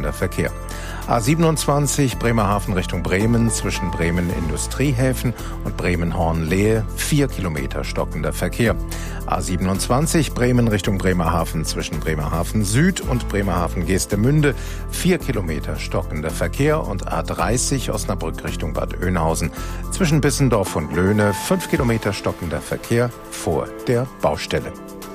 stockender Verkehr. A27 Bremerhaven Richtung Bremen zwischen Bremen Industriehäfen und Bremen-Hornlehe 4 Kilometer stockender Verkehr. A27 Bremen Richtung Bremerhaven zwischen Bremerhaven Süd und Bremerhaven Geestemünde 4 Kilometer stockender Verkehr und A30 Osnabrück Richtung Bad Oeynhausen zwischen Bissendorf und Löhne 5 Kilometer stockender Verkehr vor der Baustelle.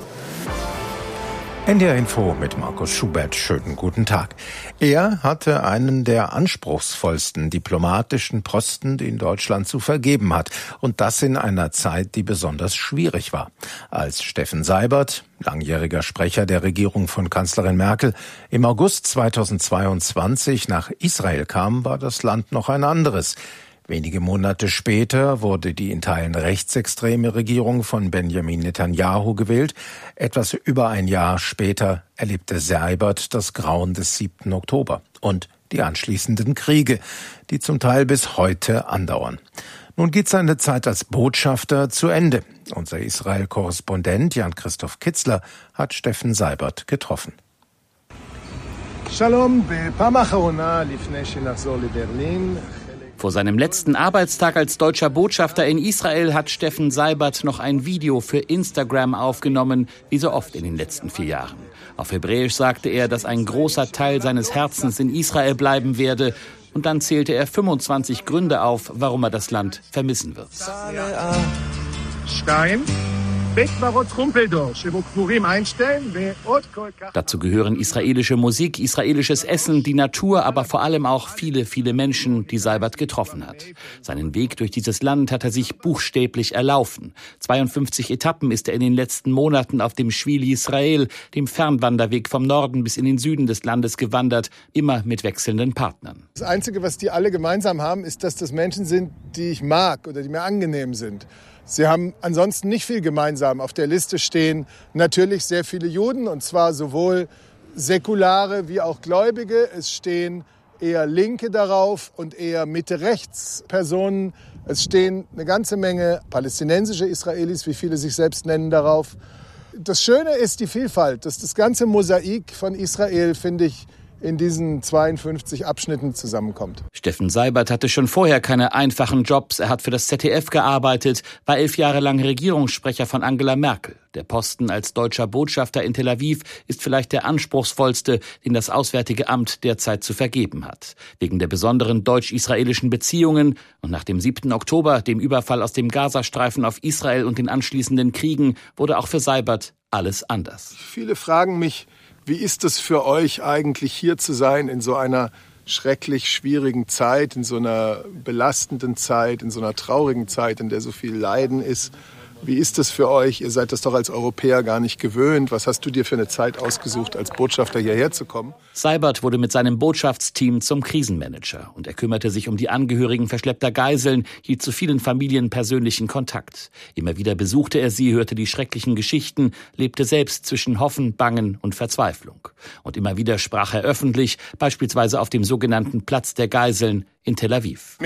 NDR Info mit Markus Schubert. Schönen guten Tag. Er hatte einen der anspruchsvollsten diplomatischen Posten, den Deutschland zu vergeben hat. Und das in einer Zeit, die besonders schwierig war. Als Steffen Seibert, langjähriger Sprecher der Regierung von Kanzlerin Merkel, im August 2022 nach Israel kam, war das Land noch ein anderes. Wenige Monate später wurde die in Teilen rechtsextreme Regierung von Benjamin Netanyahu gewählt. Etwas über ein Jahr später erlebte Seibert das Grauen des 7. Oktober und die anschließenden Kriege, die zum Teil bis heute andauern. Nun geht seine Zeit als Botschafter zu Ende. Unser Israel-Korrespondent Jan-Christoph Kitzler hat Steffen Seibert getroffen. Shalom, בפעם האחרונה לפני שנחזור לברלין. Vor seinem letzten Arbeitstag als deutscher Botschafter in Israel hat Steffen Seibert noch ein Video für Instagram aufgenommen, wie so oft in den letzten 4 Jahren. Auf Hebräisch sagte er, dass ein großer Teil seines Herzens in Israel bleiben werde. Und dann zählte er 25 Gründe auf, warum er das Land vermissen wird. Dazu gehören israelische Musik, israelisches Essen, die Natur, aber vor allem auch viele, viele Menschen, die Seibert getroffen hat. Seinen Weg durch dieses Land hat er sich buchstäblich erlaufen. 52 Etappen ist er in den letzten Monaten auf dem Shvili Israel, dem Fernwanderweg vom Norden bis in den Süden des Landes gewandert, immer mit wechselnden Partnern. Das Einzige, was die alle gemeinsam haben, ist, dass das Menschen sind, die ich mag oder die mir angenehm sind. Sie haben ansonsten nicht viel gemeinsam. Auf der Liste stehen natürlich sehr viele Juden, und zwar sowohl säkulare wie auch Gläubige. Es stehen eher Linke darauf und eher Mitte-Rechts-Personen. Es stehen eine ganze Menge palästinensische Israelis, wie viele sich selbst nennen, darauf. Das Schöne ist die Vielfalt. Das ganze Mosaik von Israel, finde ich, in diesen 52 Abschnitten zusammenkommt. Steffen Seibert hatte schon vorher keine einfachen Jobs. Er hat für das ZDF gearbeitet, war 11 Jahre lang Regierungssprecher von Angela Merkel. Der Posten als deutscher Botschafter in Tel Aviv ist vielleicht der anspruchsvollste, den das Auswärtige Amt derzeit zu vergeben hat. Wegen der besonderen deutsch-israelischen Beziehungen und nach dem 7. Oktober, dem Überfall aus dem Gazastreifen auf Israel und den anschließenden Kriegen, wurde auch für Seibert alles anders. Viele fragen mich, wie ist es für euch eigentlich, hier zu sein in so einer schrecklich schwierigen Zeit, in so einer belastenden Zeit, in so einer traurigen Zeit, in der so viel Leiden ist? Wie ist das für euch? Ihr seid das doch als Europäer gar nicht gewöhnt. Was hast du dir für eine Zeit ausgesucht, als Botschafter hierher zu kommen? Seibert wurde mit seinem Botschaftsteam zum Krisenmanager und er kümmerte sich um die Angehörigen verschleppter Geiseln, hielt zu vielen Familien persönlichen Kontakt. Immer wieder besuchte er sie, hörte die schrecklichen Geschichten, lebte selbst zwischen Hoffen, Bangen und Verzweiflung. Und immer wieder sprach er öffentlich, beispielsweise auf dem sogenannten Platz der Geiseln in Tel Aviv.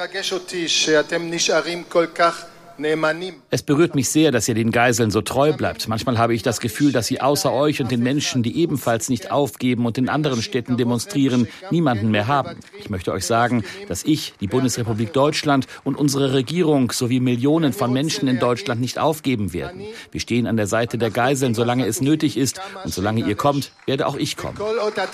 Es berührt mich sehr, dass ihr den Geiseln so treu bleibt. Manchmal habe ich das Gefühl, dass sie außer euch und den Menschen, die ebenfalls nicht aufgeben und in anderen Städten demonstrieren, niemanden mehr haben. Ich möchte euch sagen, dass ich, die Bundesrepublik Deutschland und unsere Regierung sowie Millionen von Menschen in Deutschland nicht aufgeben werden. Wir stehen an der Seite der Geiseln, solange es nötig ist. Und solange ihr kommt, werde auch ich kommen.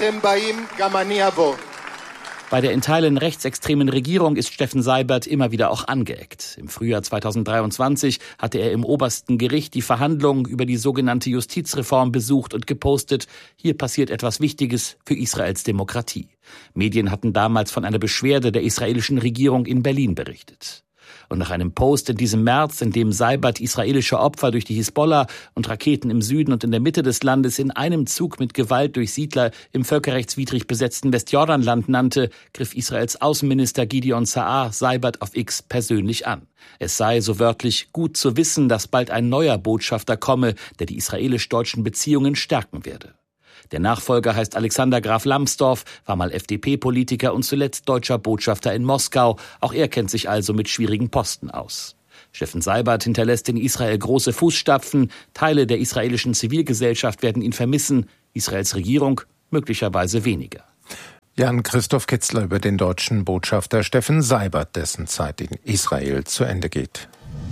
Bei der in Teilen rechtsextremen Regierung ist Steffen Seibert immer wieder auch angeeckt. Im Frühjahr 2023 hatte er im obersten Gericht die Verhandlungen über die sogenannte Justizreform besucht und gepostet, hier passiert etwas Wichtiges für Israels Demokratie. Medien hatten damals von einer Beschwerde der israelischen Regierung in Berlin berichtet. Und nach einem Post in diesem März, in dem Seibert israelische Opfer durch die Hisbollah und Raketen im Süden und in der Mitte des Landes in einem Zug mit Gewalt durch Siedler im völkerrechtswidrig besetzten Westjordanland nannte, griff Israels Außenminister Gideon Sa'ar Seibert auf X persönlich an. Es sei, so wörtlich, gut zu wissen, dass bald ein neuer Botschafter komme, der die israelisch-deutschen Beziehungen stärken werde. Der Nachfolger heißt Alexander Graf Lambsdorff, war mal FDP-Politiker und zuletzt deutscher Botschafter in Moskau. Auch er kennt sich also mit schwierigen Posten aus. Steffen Seibert hinterlässt in Israel große Fußstapfen. Teile der israelischen Zivilgesellschaft werden ihn vermissen, Israels Regierung möglicherweise weniger. Jan-Christoph Kitzler über den deutschen Botschafter Steffen Seibert, dessen Zeit in Israel zu Ende geht.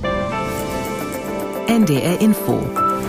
NDR Info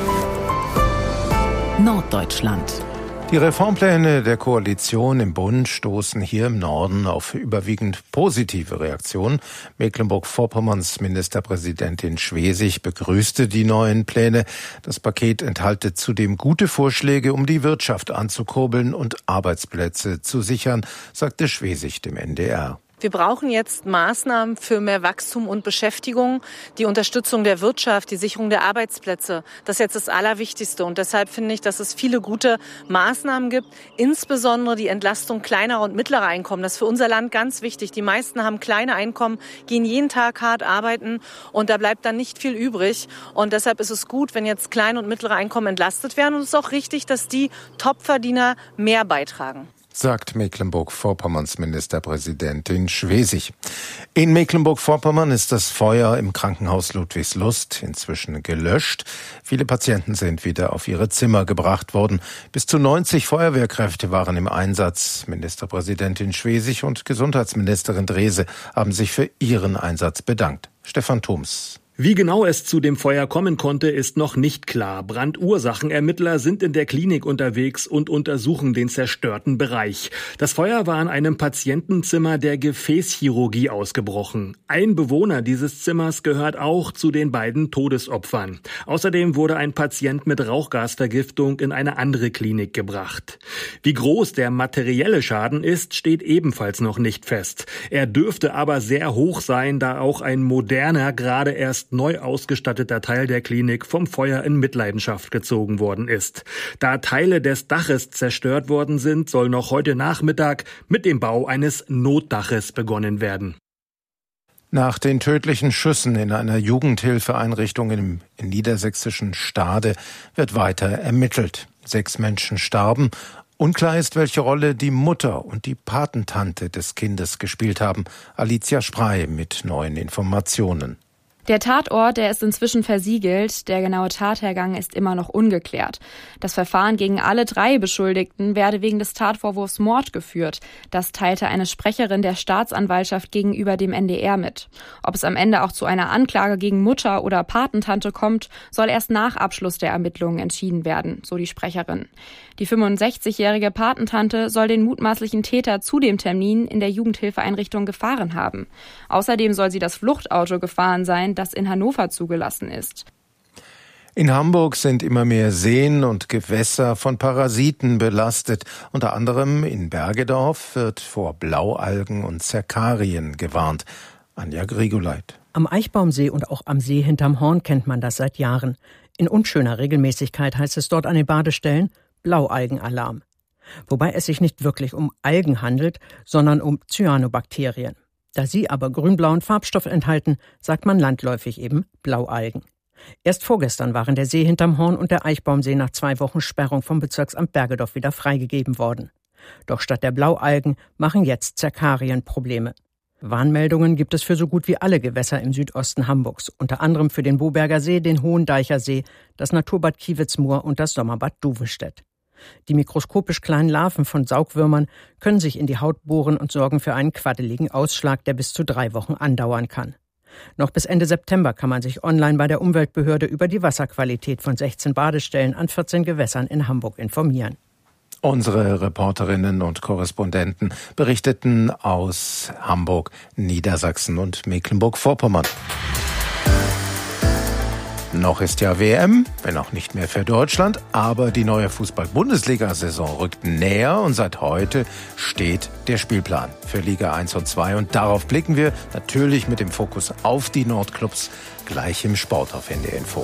Norddeutschland. Die Reformpläne der Koalition im Bund stoßen hier im Norden auf überwiegend positive Reaktionen. Mecklenburg-Vorpommerns Ministerpräsidentin Schwesig begrüßte die neuen Pläne. Das Paket enthalte zudem gute Vorschläge, um die Wirtschaft anzukurbeln und Arbeitsplätze zu sichern, sagte Schwesig dem NDR. Wir brauchen jetzt Maßnahmen für mehr Wachstum und Beschäftigung, die Unterstützung der Wirtschaft, die Sicherung der Arbeitsplätze. Das ist jetzt das Allerwichtigste. Und deshalb finde ich, dass es viele gute Maßnahmen gibt, insbesondere die Entlastung kleinerer und mittlerer Einkommen. Das ist für unser Land ganz wichtig. Die meisten haben kleine Einkommen, gehen jeden Tag hart arbeiten und da bleibt dann nicht viel übrig. Und deshalb ist es gut, wenn jetzt kleine und mittlere Einkommen entlastet werden. Und es ist auch richtig, dass die Topverdiener mehr beitragen, sagt Mecklenburg-Vorpommerns Ministerpräsidentin Schwesig. In Mecklenburg-Vorpommern ist das Feuer im Krankenhaus Ludwigslust inzwischen gelöscht. Viele Patienten sind wieder auf ihre Zimmer gebracht worden. Bis zu 90 Feuerwehrkräfte waren im Einsatz. Ministerpräsidentin Schwesig und Gesundheitsministerin Drese haben sich für ihren Einsatz bedankt. Stefan Thoms. Wie genau es zu dem Feuer kommen konnte, ist noch nicht klar. Brandursachenermittler sind in der Klinik unterwegs und untersuchen den zerstörten Bereich. Das Feuer war in einem Patientenzimmer der Gefäßchirurgie ausgebrochen. Ein Bewohner dieses Zimmers gehört auch zu den beiden Todesopfern. Außerdem wurde ein Patient mit Rauchgasvergiftung in eine andere Klinik gebracht. Wie groß der materielle Schaden ist, steht ebenfalls noch nicht fest. Er dürfte aber sehr hoch sein, da auch ein moderner, gerade erst neu ausgestatteter Teil der Klinik vom Feuer in Mitleidenschaft gezogen worden ist. Da Teile des Daches zerstört worden sind, soll noch heute Nachmittag mit dem Bau eines Notdaches begonnen werden. Nach den tödlichen Schüssen in einer Jugendhilfeeinrichtung im niedersächsischen Stade wird weiter ermittelt. 6 Menschen starben. Unklar ist, welche Rolle die Mutter und die Patentante des Kindes gespielt haben. Alicia Sprey mit neuen Informationen. Der Tatort, der ist inzwischen versiegelt. Der genaue Tathergang ist immer noch ungeklärt. Das Verfahren gegen alle 3 Beschuldigten werde wegen des Tatvorwurfs Mord geführt. Das teilte eine Sprecherin der Staatsanwaltschaft gegenüber dem NDR mit. Ob es am Ende auch zu einer Anklage gegen Mutter oder Patentante kommt, soll erst nach Abschluss der Ermittlungen entschieden werden, so die Sprecherin. Die 65-jährige Patentante soll den mutmaßlichen Täter zu dem Termin in der Jugendhilfeeinrichtung gefahren haben. Außerdem soll sie das Fluchtauto gefahren sein, das in Hannover zugelassen ist. In Hamburg sind immer mehr Seen und Gewässer von Parasiten belastet. Unter anderem in Bergedorf wird vor Blaualgen und Zerkarien gewarnt. Anja Grigoleit. Am Eichbaumsee und auch am See hinterm Horn kennt man das seit Jahren. In unschöner Regelmäßigkeit heißt es dort an den Badestellen Blaualgenalarm. Wobei es sich nicht wirklich um Algen handelt, sondern um Cyanobakterien. Da sie aber grün-blauen Farbstoff enthalten, sagt man landläufig eben Blaualgen. Erst vorgestern waren der See hinterm Horn und der Eichbaumsee nach 2 Wochen Sperrung vom Bezirksamt Bergedorf wieder freigegeben worden. Doch statt der Blaualgen machen jetzt Zerkarien Probleme. Warnmeldungen gibt es für so gut wie alle Gewässer im Südosten Hamburgs, unter anderem für den Boberger See, den Hohendeicher See, das Naturbad Kiewitzmoor und das Sommerbad Duvestedt. Die mikroskopisch kleinen Larven von Saugwürmern können sich in die Haut bohren und sorgen für einen quaddeligen Ausschlag, der bis zu 3 Wochen andauern kann. Noch bis Ende September kann man sich online bei der Umweltbehörde über die Wasserqualität von 16 Badestellen an 14 Gewässern in Hamburg informieren. Unsere Reporterinnen und Korrespondenten berichteten aus Hamburg, Niedersachsen und Mecklenburg-Vorpommern. Noch ist ja WM, wenn auch nicht mehr für Deutschland, aber die neue Fußball-Bundesliga-Saison rückt näher und seit heute steht der Spielplan für Liga 1 und 2 und darauf blicken wir natürlich mit dem Fokus auf die Nordclubs gleich im Sport auf NDR Info.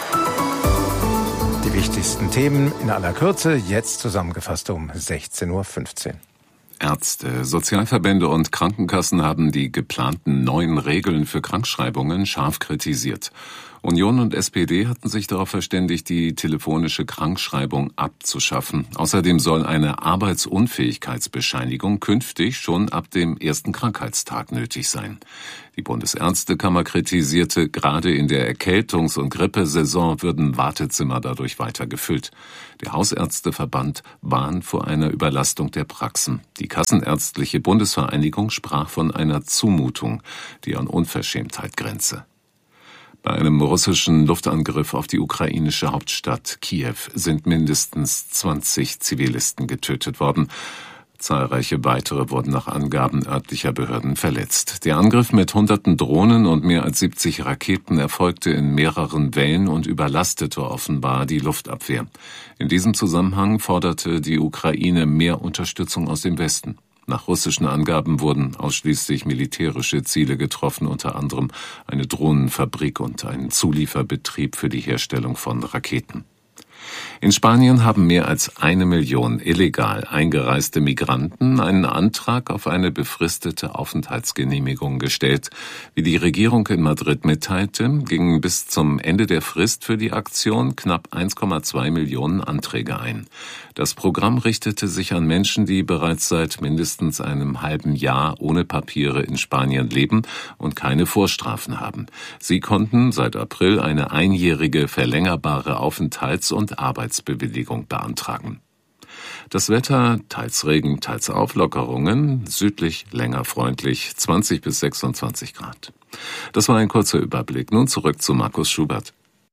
Die wichtigsten Themen in aller Kürze, jetzt zusammengefasst um 16:15 Uhr. Ärzte, Sozialverbände und Krankenkassen haben die geplanten neuen Regeln für Krankschreibungen scharf kritisiert. Union und SPD hatten sich darauf verständigt, die telefonische Krankschreibung abzuschaffen. Außerdem soll eine Arbeitsunfähigkeitsbescheinigung künftig schon ab dem ersten Krankheitstag nötig sein. Die Bundesärztekammer kritisierte, gerade in der Erkältungs- und Grippesaison würden Wartezimmer dadurch weiter gefüllt. Der Hausärzteverband warnt vor einer Überlastung der Praxen. Die Kassenärztliche Bundesvereinigung sprach von einer Zumutung, die an Unverschämtheit grenze. Bei einem russischen Luftangriff auf die ukrainische Hauptstadt Kiew sind mindestens 20 Zivilisten getötet worden. Zahlreiche weitere wurden nach Angaben örtlicher Behörden verletzt. Der Angriff mit hunderten Drohnen und mehr als 70 Raketen erfolgte in mehreren Wellen und überlastete offenbar die Luftabwehr. In diesem Zusammenhang forderte die Ukraine mehr Unterstützung aus dem Westen. Nach russischen Angaben wurden ausschließlich militärische Ziele getroffen, unter anderem eine Drohnenfabrik und ein Zulieferbetrieb für die Herstellung von Raketen. In Spanien haben mehr als 1 Million illegal eingereiste Migranten einen Antrag auf eine befristete Aufenthaltsgenehmigung gestellt. Wie die Regierung in Madrid mitteilte, gingen bis zum Ende der Frist für die Aktion knapp 1,2 Millionen Anträge ein. Das Programm richtete sich an Menschen, die bereits seit mindestens einem halben Jahr ohne Papiere in Spanien leben und keine Vorstrafen haben. Sie konnten seit April eine einjährige verlängerbare Aufenthalts- und Arbeitsbewilligung beantragen. Das Wetter, teils Regen, teils Auflockerungen, südlich länger freundlich, 20 bis 26 Grad. Das war ein kurzer Überblick. Nun zurück zu Markus Schubert.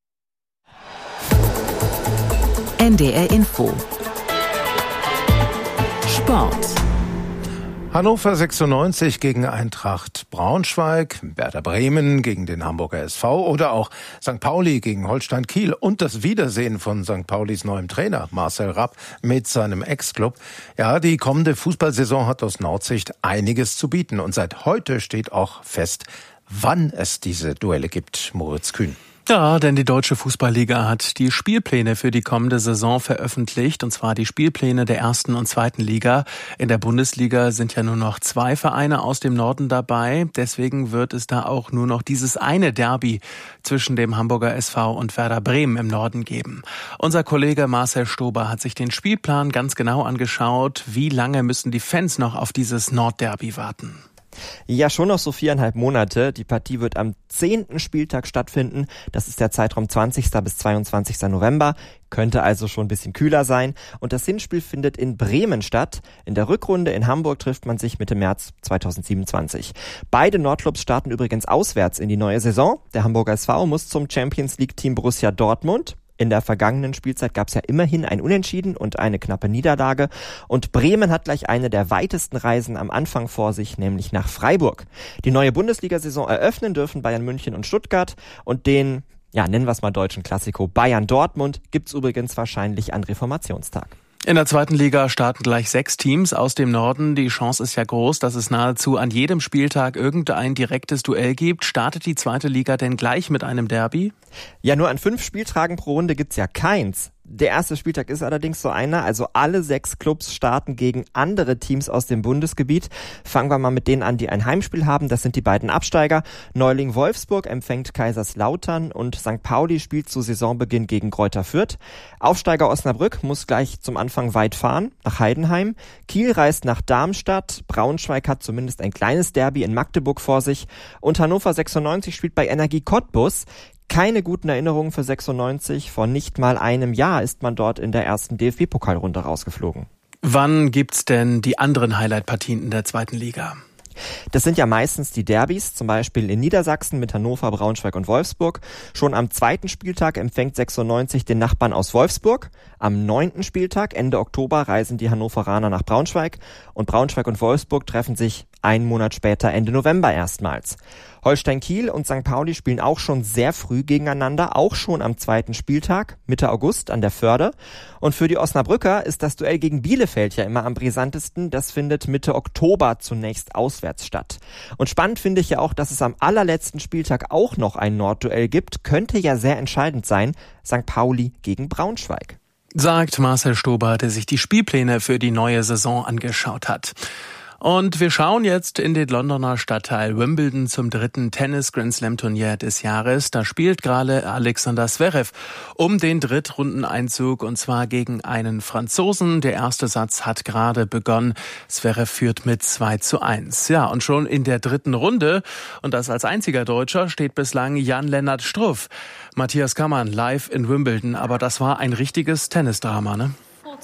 NDR Info. Sport. Hannover 96 gegen Eintracht Braunschweig, Werder Bremen gegen den Hamburger SV oder auch St. Pauli gegen Holstein Kiel und das Wiedersehen von St. Paulis neuem Trainer Marcel Rapp mit seinem Ex-Club. Ja, die kommende Fußballsaison hat aus Nordsicht einiges zu bieten und seit heute steht auch fest, wann es diese Duelle gibt. Moritz Kühn. Ja, denn die Deutsche Fußballliga hat die Spielpläne für die kommende Saison veröffentlicht, und zwar die Spielpläne der 1. und 2. Liga. In der Bundesliga sind ja nur noch 2 Vereine aus dem Norden dabei. Deswegen wird es da auch nur noch dieses eine Derby zwischen dem Hamburger SV und Werder Bremen im Norden geben. Unser Kollege Marcel Stober hat sich den Spielplan ganz genau angeschaut. Wie lange müssen die Fans noch auf dieses Nordderby warten? Ja, schon noch so 4,5 Monate. Die Partie wird am 10. Spieltag stattfinden. Das ist der Zeitraum 20. bis 22. November. Könnte also schon ein bisschen kühler sein. Und das Hinspiel findet in Bremen statt. In der Rückrunde in Hamburg trifft man sich Mitte März 2027. Beide Nordclubs starten übrigens auswärts in die neue Saison. Der Hamburger SV muss zum Champions-League-Team Borussia Dortmund. In der vergangenen Spielzeit gab es ja immerhin ein Unentschieden und eine knappe Niederlage. Und Bremen hat gleich eine der weitesten Reisen am Anfang vor sich, nämlich nach Freiburg. Die neue Bundesliga-Saison eröffnen dürfen Bayern München und Stuttgart. Und den, ja, nennen wir es mal deutschen Klassiko Bayern Dortmund gibt's übrigens wahrscheinlich an Reformationstag. In der 2. Liga starten gleich 6 Teams aus dem Norden. Die Chance ist ja groß, dass es nahezu an jedem Spieltag irgendein direktes Duell gibt. Startet die 2. Liga denn gleich mit einem Derby? Ja, nur an 5 Spieltagen pro Runde gibt's ja keins. Der erste Spieltag ist allerdings so einer, also alle 6 Clubs starten gegen andere Teams aus dem Bundesgebiet. Fangen wir mal mit denen an, die ein Heimspiel haben. Das sind die beiden Absteiger. Neuling Wolfsburg empfängt Kaiserslautern und St. Pauli spielt zu Saisonbeginn gegen Greuther Fürth. Aufsteiger Osnabrück muss gleich zum Anfang weit fahren, nach Heidenheim. Kiel reist nach Darmstadt. Braunschweig hat zumindest ein kleines Derby in Magdeburg vor sich. Und Hannover 96 spielt bei Energie Cottbus. Keine guten Erinnerungen für 96. Vor nicht mal einem Jahr ist man dort in der ersten DFB-Pokalrunde rausgeflogen. Wann gibt's denn die anderen Highlight-Partien in der 2. Liga? Das sind ja meistens die Derbys, zum Beispiel in Niedersachsen mit Hannover, Braunschweig und Wolfsburg. Schon am 2. Spieltag empfängt 96 den Nachbarn aus Wolfsburg. Am 9. Spieltag, Ende Oktober, reisen die Hannoveraner nach Braunschweig. Und Braunschweig und Wolfsburg treffen sich einen Monat später, Ende November erstmals. Holstein Kiel und St. Pauli spielen auch schon sehr früh gegeneinander, auch schon am 2. Spieltag, Mitte August an der Förde. Und für die Osnabrücker ist das Duell gegen Bielefeld ja immer am brisantesten. Das findet Mitte Oktober zunächst auswärts statt. Und spannend finde ich ja auch, dass es am allerletzten Spieltag auch noch ein Nordduell gibt. Könnte ja sehr entscheidend sein. St. Pauli gegen Braunschweig. Sagt Marcel Stober, der sich die Spielpläne für die neue Saison angeschaut hat. Und wir schauen jetzt in den Londoner Stadtteil Wimbledon zum 3. Tennis-Grand-Slam-Turnier des Jahres. Da spielt gerade Alexander Zverev um den Drittrundeneinzug, und zwar gegen einen Franzosen. Der erste Satz hat gerade begonnen. Zverev führt mit 2:1. Ja, und schon in der 3. Runde, und das als einziger Deutscher, steht bislang Jan-Lennart Struff. Matthias Kammann live in Wimbledon, aber das war ein richtiges Tennisdrama, ne?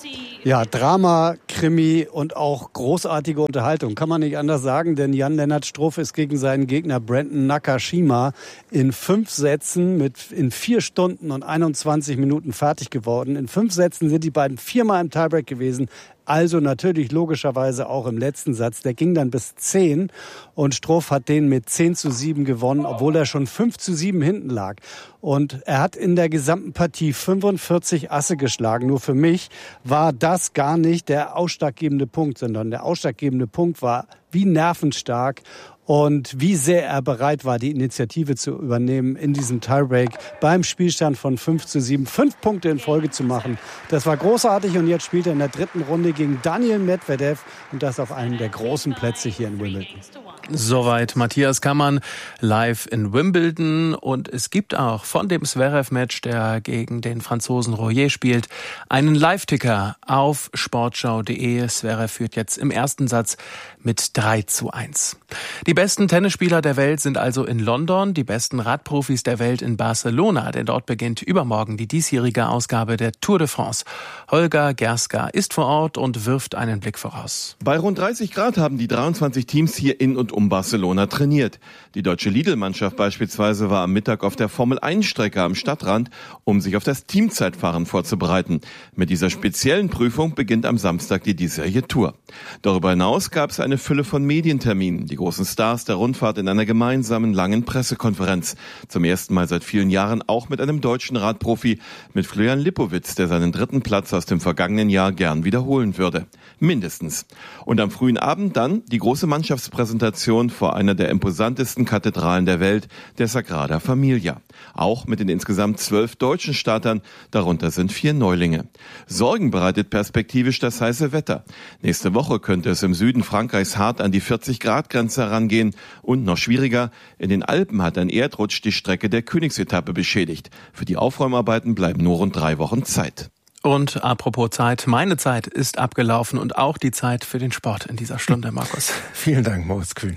Ja, Drama, Krimi und auch großartige Unterhaltung. Kann man nicht anders sagen, denn Jan-Lennart Struff ist gegen seinen Gegner Brandon Nakashima in 5 Sätzen in 4 Stunden und 21 Minuten fertig geworden. In 5 Sätzen sind die beiden 4-mal im Tiebreak gewesen. Also natürlich logischerweise auch im letzten Satz. Der ging dann bis 10 und Struff hat den mit 10:7 gewonnen, obwohl er schon 5:7 hinten lag. Und er hat in der gesamten Partie 45 Asse geschlagen. Nur für mich war das gar nicht der ausschlaggebende Punkt, sondern der ausschlaggebende Punkt war, wie nervenstark und wie sehr er bereit war, die Initiative zu übernehmen in diesem Tiebreak beim Spielstand von 5:7, 5 Punkte in Folge zu machen. Das war großartig, und jetzt spielt er in der 3. Runde gegen Daniil Medvedev, und das auf einem der großen Plätze hier in Wimbledon. Soweit Matthias Kammann live in Wimbledon. Und es gibt auch von dem Zverev-Match, der gegen den Franzosen Royer spielt, einen Live-Ticker auf sportschau.de. Zverev führt jetzt im ersten Satz mit 3:1. Die besten Tennisspieler der Welt sind also in London, die besten Radprofis der Welt in Barcelona, denn dort beginnt übermorgen die diesjährige Ausgabe der Tour de France. Holger Gerska ist vor Ort und wirft einen Blick voraus. Bei rund 30 Grad haben die 23 Teams hier in und um Barcelona trainiert. Die deutsche Lidl-Mannschaft beispielsweise war am Mittag auf der Formel-1-Strecke am Stadtrand, um sich auf das Teamzeitfahren vorzubereiten. Mit dieser speziellen Prüfung beginnt am Samstag die diesjährige Tour. Darüber hinaus gab es eine Fülle von Medienterminen. Die großen Stars der Rundfahrt in einer gemeinsamen langen Pressekonferenz. Zum ersten Mal seit vielen Jahren auch mit einem deutschen Radprofi, mit Florian Lipowitz, der seinen 3. Platz aus dem vergangenen Jahr gern wiederholen würde. Mindestens. Und am frühen Abend dann die große Mannschaftspräsentation vor einer der imposantesten Kathedralen der Welt, der Sagrada Familia. Auch mit den insgesamt 12 deutschen Startern, darunter sind 4 Neulinge. Sorgen bereitet perspektivisch das heiße Wetter. Nächste Woche könnte es im Süden Frankreichs hart an die 40-Grad-Grenze herangehen. Und noch schwieriger, in den Alpen hat ein Erdrutsch die Strecke der Königsetappe beschädigt. Für die Aufräumarbeiten bleiben nur rund 3 Wochen Zeit. Und apropos Zeit, meine Zeit ist abgelaufen und auch die Zeit für den Sport in dieser Stunde, Markus. Vielen Dank, Moritz Kühn.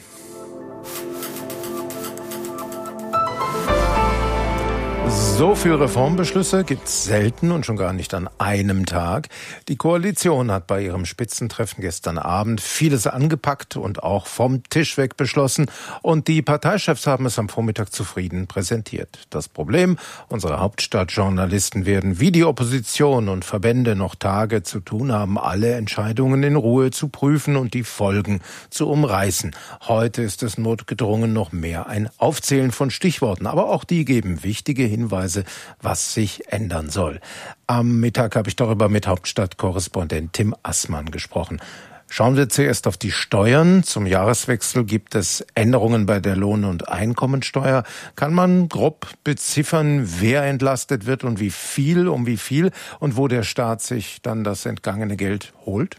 So viele Reformbeschlüsse gibt's selten und schon gar nicht an einem Tag. Die Koalition hat bei ihrem Spitzentreffen gestern Abend vieles angepackt und auch vom Tisch weg beschlossen. Und die Parteichefs haben es am Vormittag zufrieden präsentiert. Das Problem, unsere Hauptstadtjournalisten werden wie die Opposition und Verbände noch Tage zu tun haben, alle Entscheidungen in Ruhe zu prüfen und die Folgen zu umreißen. Heute ist es notgedrungen noch mehr ein Aufzählen von Stichworten. Aber auch die geben wichtige Hinweise, was sich ändern soll. Am Mittag habe ich darüber mit Hauptstadtkorrespondent Tim Assmann gesprochen. Schauen wir zuerst auf die Steuern. Zum Jahreswechsel gibt es Änderungen bei der Lohn- und Einkommensteuer. Kann man grob beziffern, wer entlastet wird und wie viel, um wie viel und wo der Staat sich dann das entgangene Geld holt?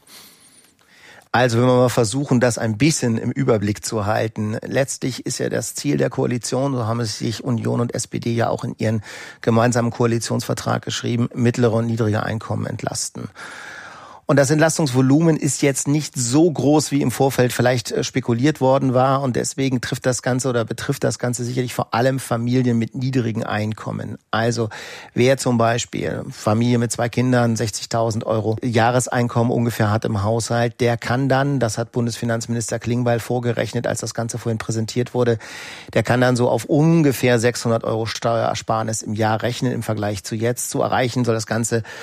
Also wenn wir mal versuchen, das ein bisschen im Überblick zu halten. Letztlich ist ja das Ziel der Koalition, so haben es sich Union und SPD ja auch in ihren gemeinsamen Koalitionsvertrag geschrieben, mittlere und niedrige Einkommen entlasten. Und das Entlastungsvolumen ist jetzt nicht so groß, wie im Vorfeld vielleicht spekuliert worden war. Und deswegen betrifft das Ganze sicherlich vor allem Familien mit niedrigen Einkommen. Also wer zum Beispiel Familie mit 2 Kindern 60.000 € Jahreseinkommen ungefähr hat im Haushalt, der kann dann, das hat Bundesfinanzminister Klingbeil vorgerechnet, als das Ganze vorhin präsentiert wurde, der kann dann so auf ungefähr 600 € Steuerersparnis im Jahr rechnen im Vergleich zu jetzt. Erreicht werden soll das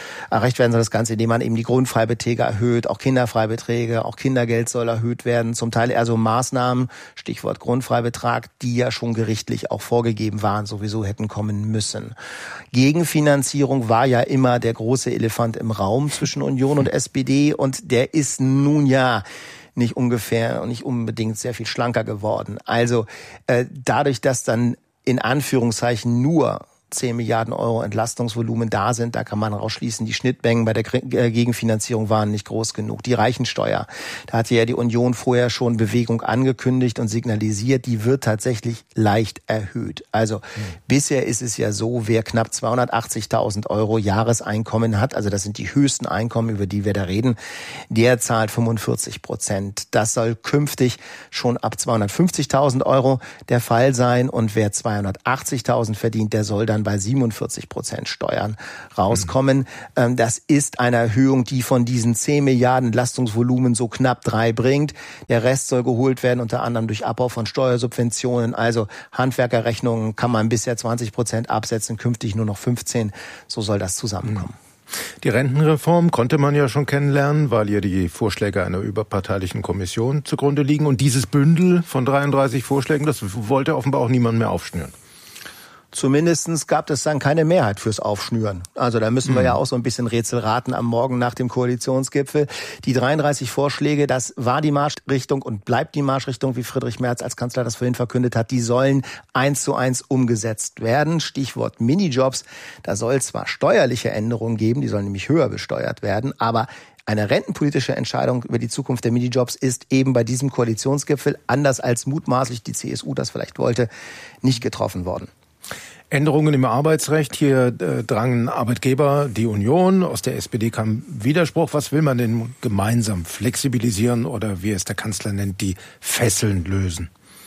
Ganze, indem man eben die Grundfreibeträge erhöht, auch Kinderfreibeträge, auch Kindergeld soll erhöht werden, zum Teil eher so Maßnahmen, Stichwort Grundfreibetrag, die ja schon gerichtlich auch vorgegeben waren, sowieso hätten kommen müssen. Gegenfinanzierung war ja immer der große Elefant im Raum zwischen Union und SPD und der ist nun ja nicht unbedingt sehr viel schlanker geworden. Also dadurch, dass dann in Anführungszeichen nur 10 Milliarden Euro Entlastungsvolumen da sind. Da kann man rausschließen, die Schnittmengen bei der Gegenfinanzierung waren nicht groß genug. Die Reichensteuer, da hatte ja die Union vorher schon Bewegung angekündigt und signalisiert, die wird tatsächlich leicht erhöht. Also bisher ist es ja so, wer knapp 280.000 Euro Jahreseinkommen hat, also das sind die höchsten Einkommen, über die wir da reden, der zahlt 45%. Das soll künftig schon ab 250.000 Euro der Fall sein und wer 280.000 verdient, der soll dann bei 47% Steuern rauskommen. Das ist eine Erhöhung, die von diesen 10 Milliarden Entlastungsvolumen so knapp 3 bringt. Der Rest soll geholt werden, unter anderem durch Abbau von Steuersubventionen. Also Handwerkerrechnungen kann man bisher 20% absetzen, künftig nur noch 15%. So soll das zusammenkommen. Die Rentenreform konnte man ja schon kennenlernen, weil ihr die Vorschläge einer überparteilichen Kommission zugrunde liegen. Und dieses Bündel von 33 Vorschlägen, das wollte offenbar auch niemand mehr aufschnüren. Zumindest gab es dann keine Mehrheit fürs Aufschnüren. Also da müssen wir ja auch so ein bisschen Rätsel raten am Morgen nach dem Koalitionsgipfel. Die 33 Vorschläge, das war die Marschrichtung und bleibt die Marschrichtung, wie Friedrich Merz als Kanzler das vorhin verkündet hat. Die sollen 1:1 umgesetzt werden. Stichwort Minijobs. Da soll zwar steuerliche Änderungen geben, die sollen nämlich höher besteuert werden, aber eine rentenpolitische Entscheidung über die Zukunft der Minijobs ist eben bei diesem Koalitionsgipfel, anders als mutmaßlich die CSU das vielleicht wollte, nicht getroffen worden. Änderungen im Arbeitsrecht. Hier drangen Arbeitgeber, die Union, aus der SPD kam Widerspruch. Was will man denn gemeinsam flexibilisieren oder wie es der Kanzler nennt, die Fesseln lösen?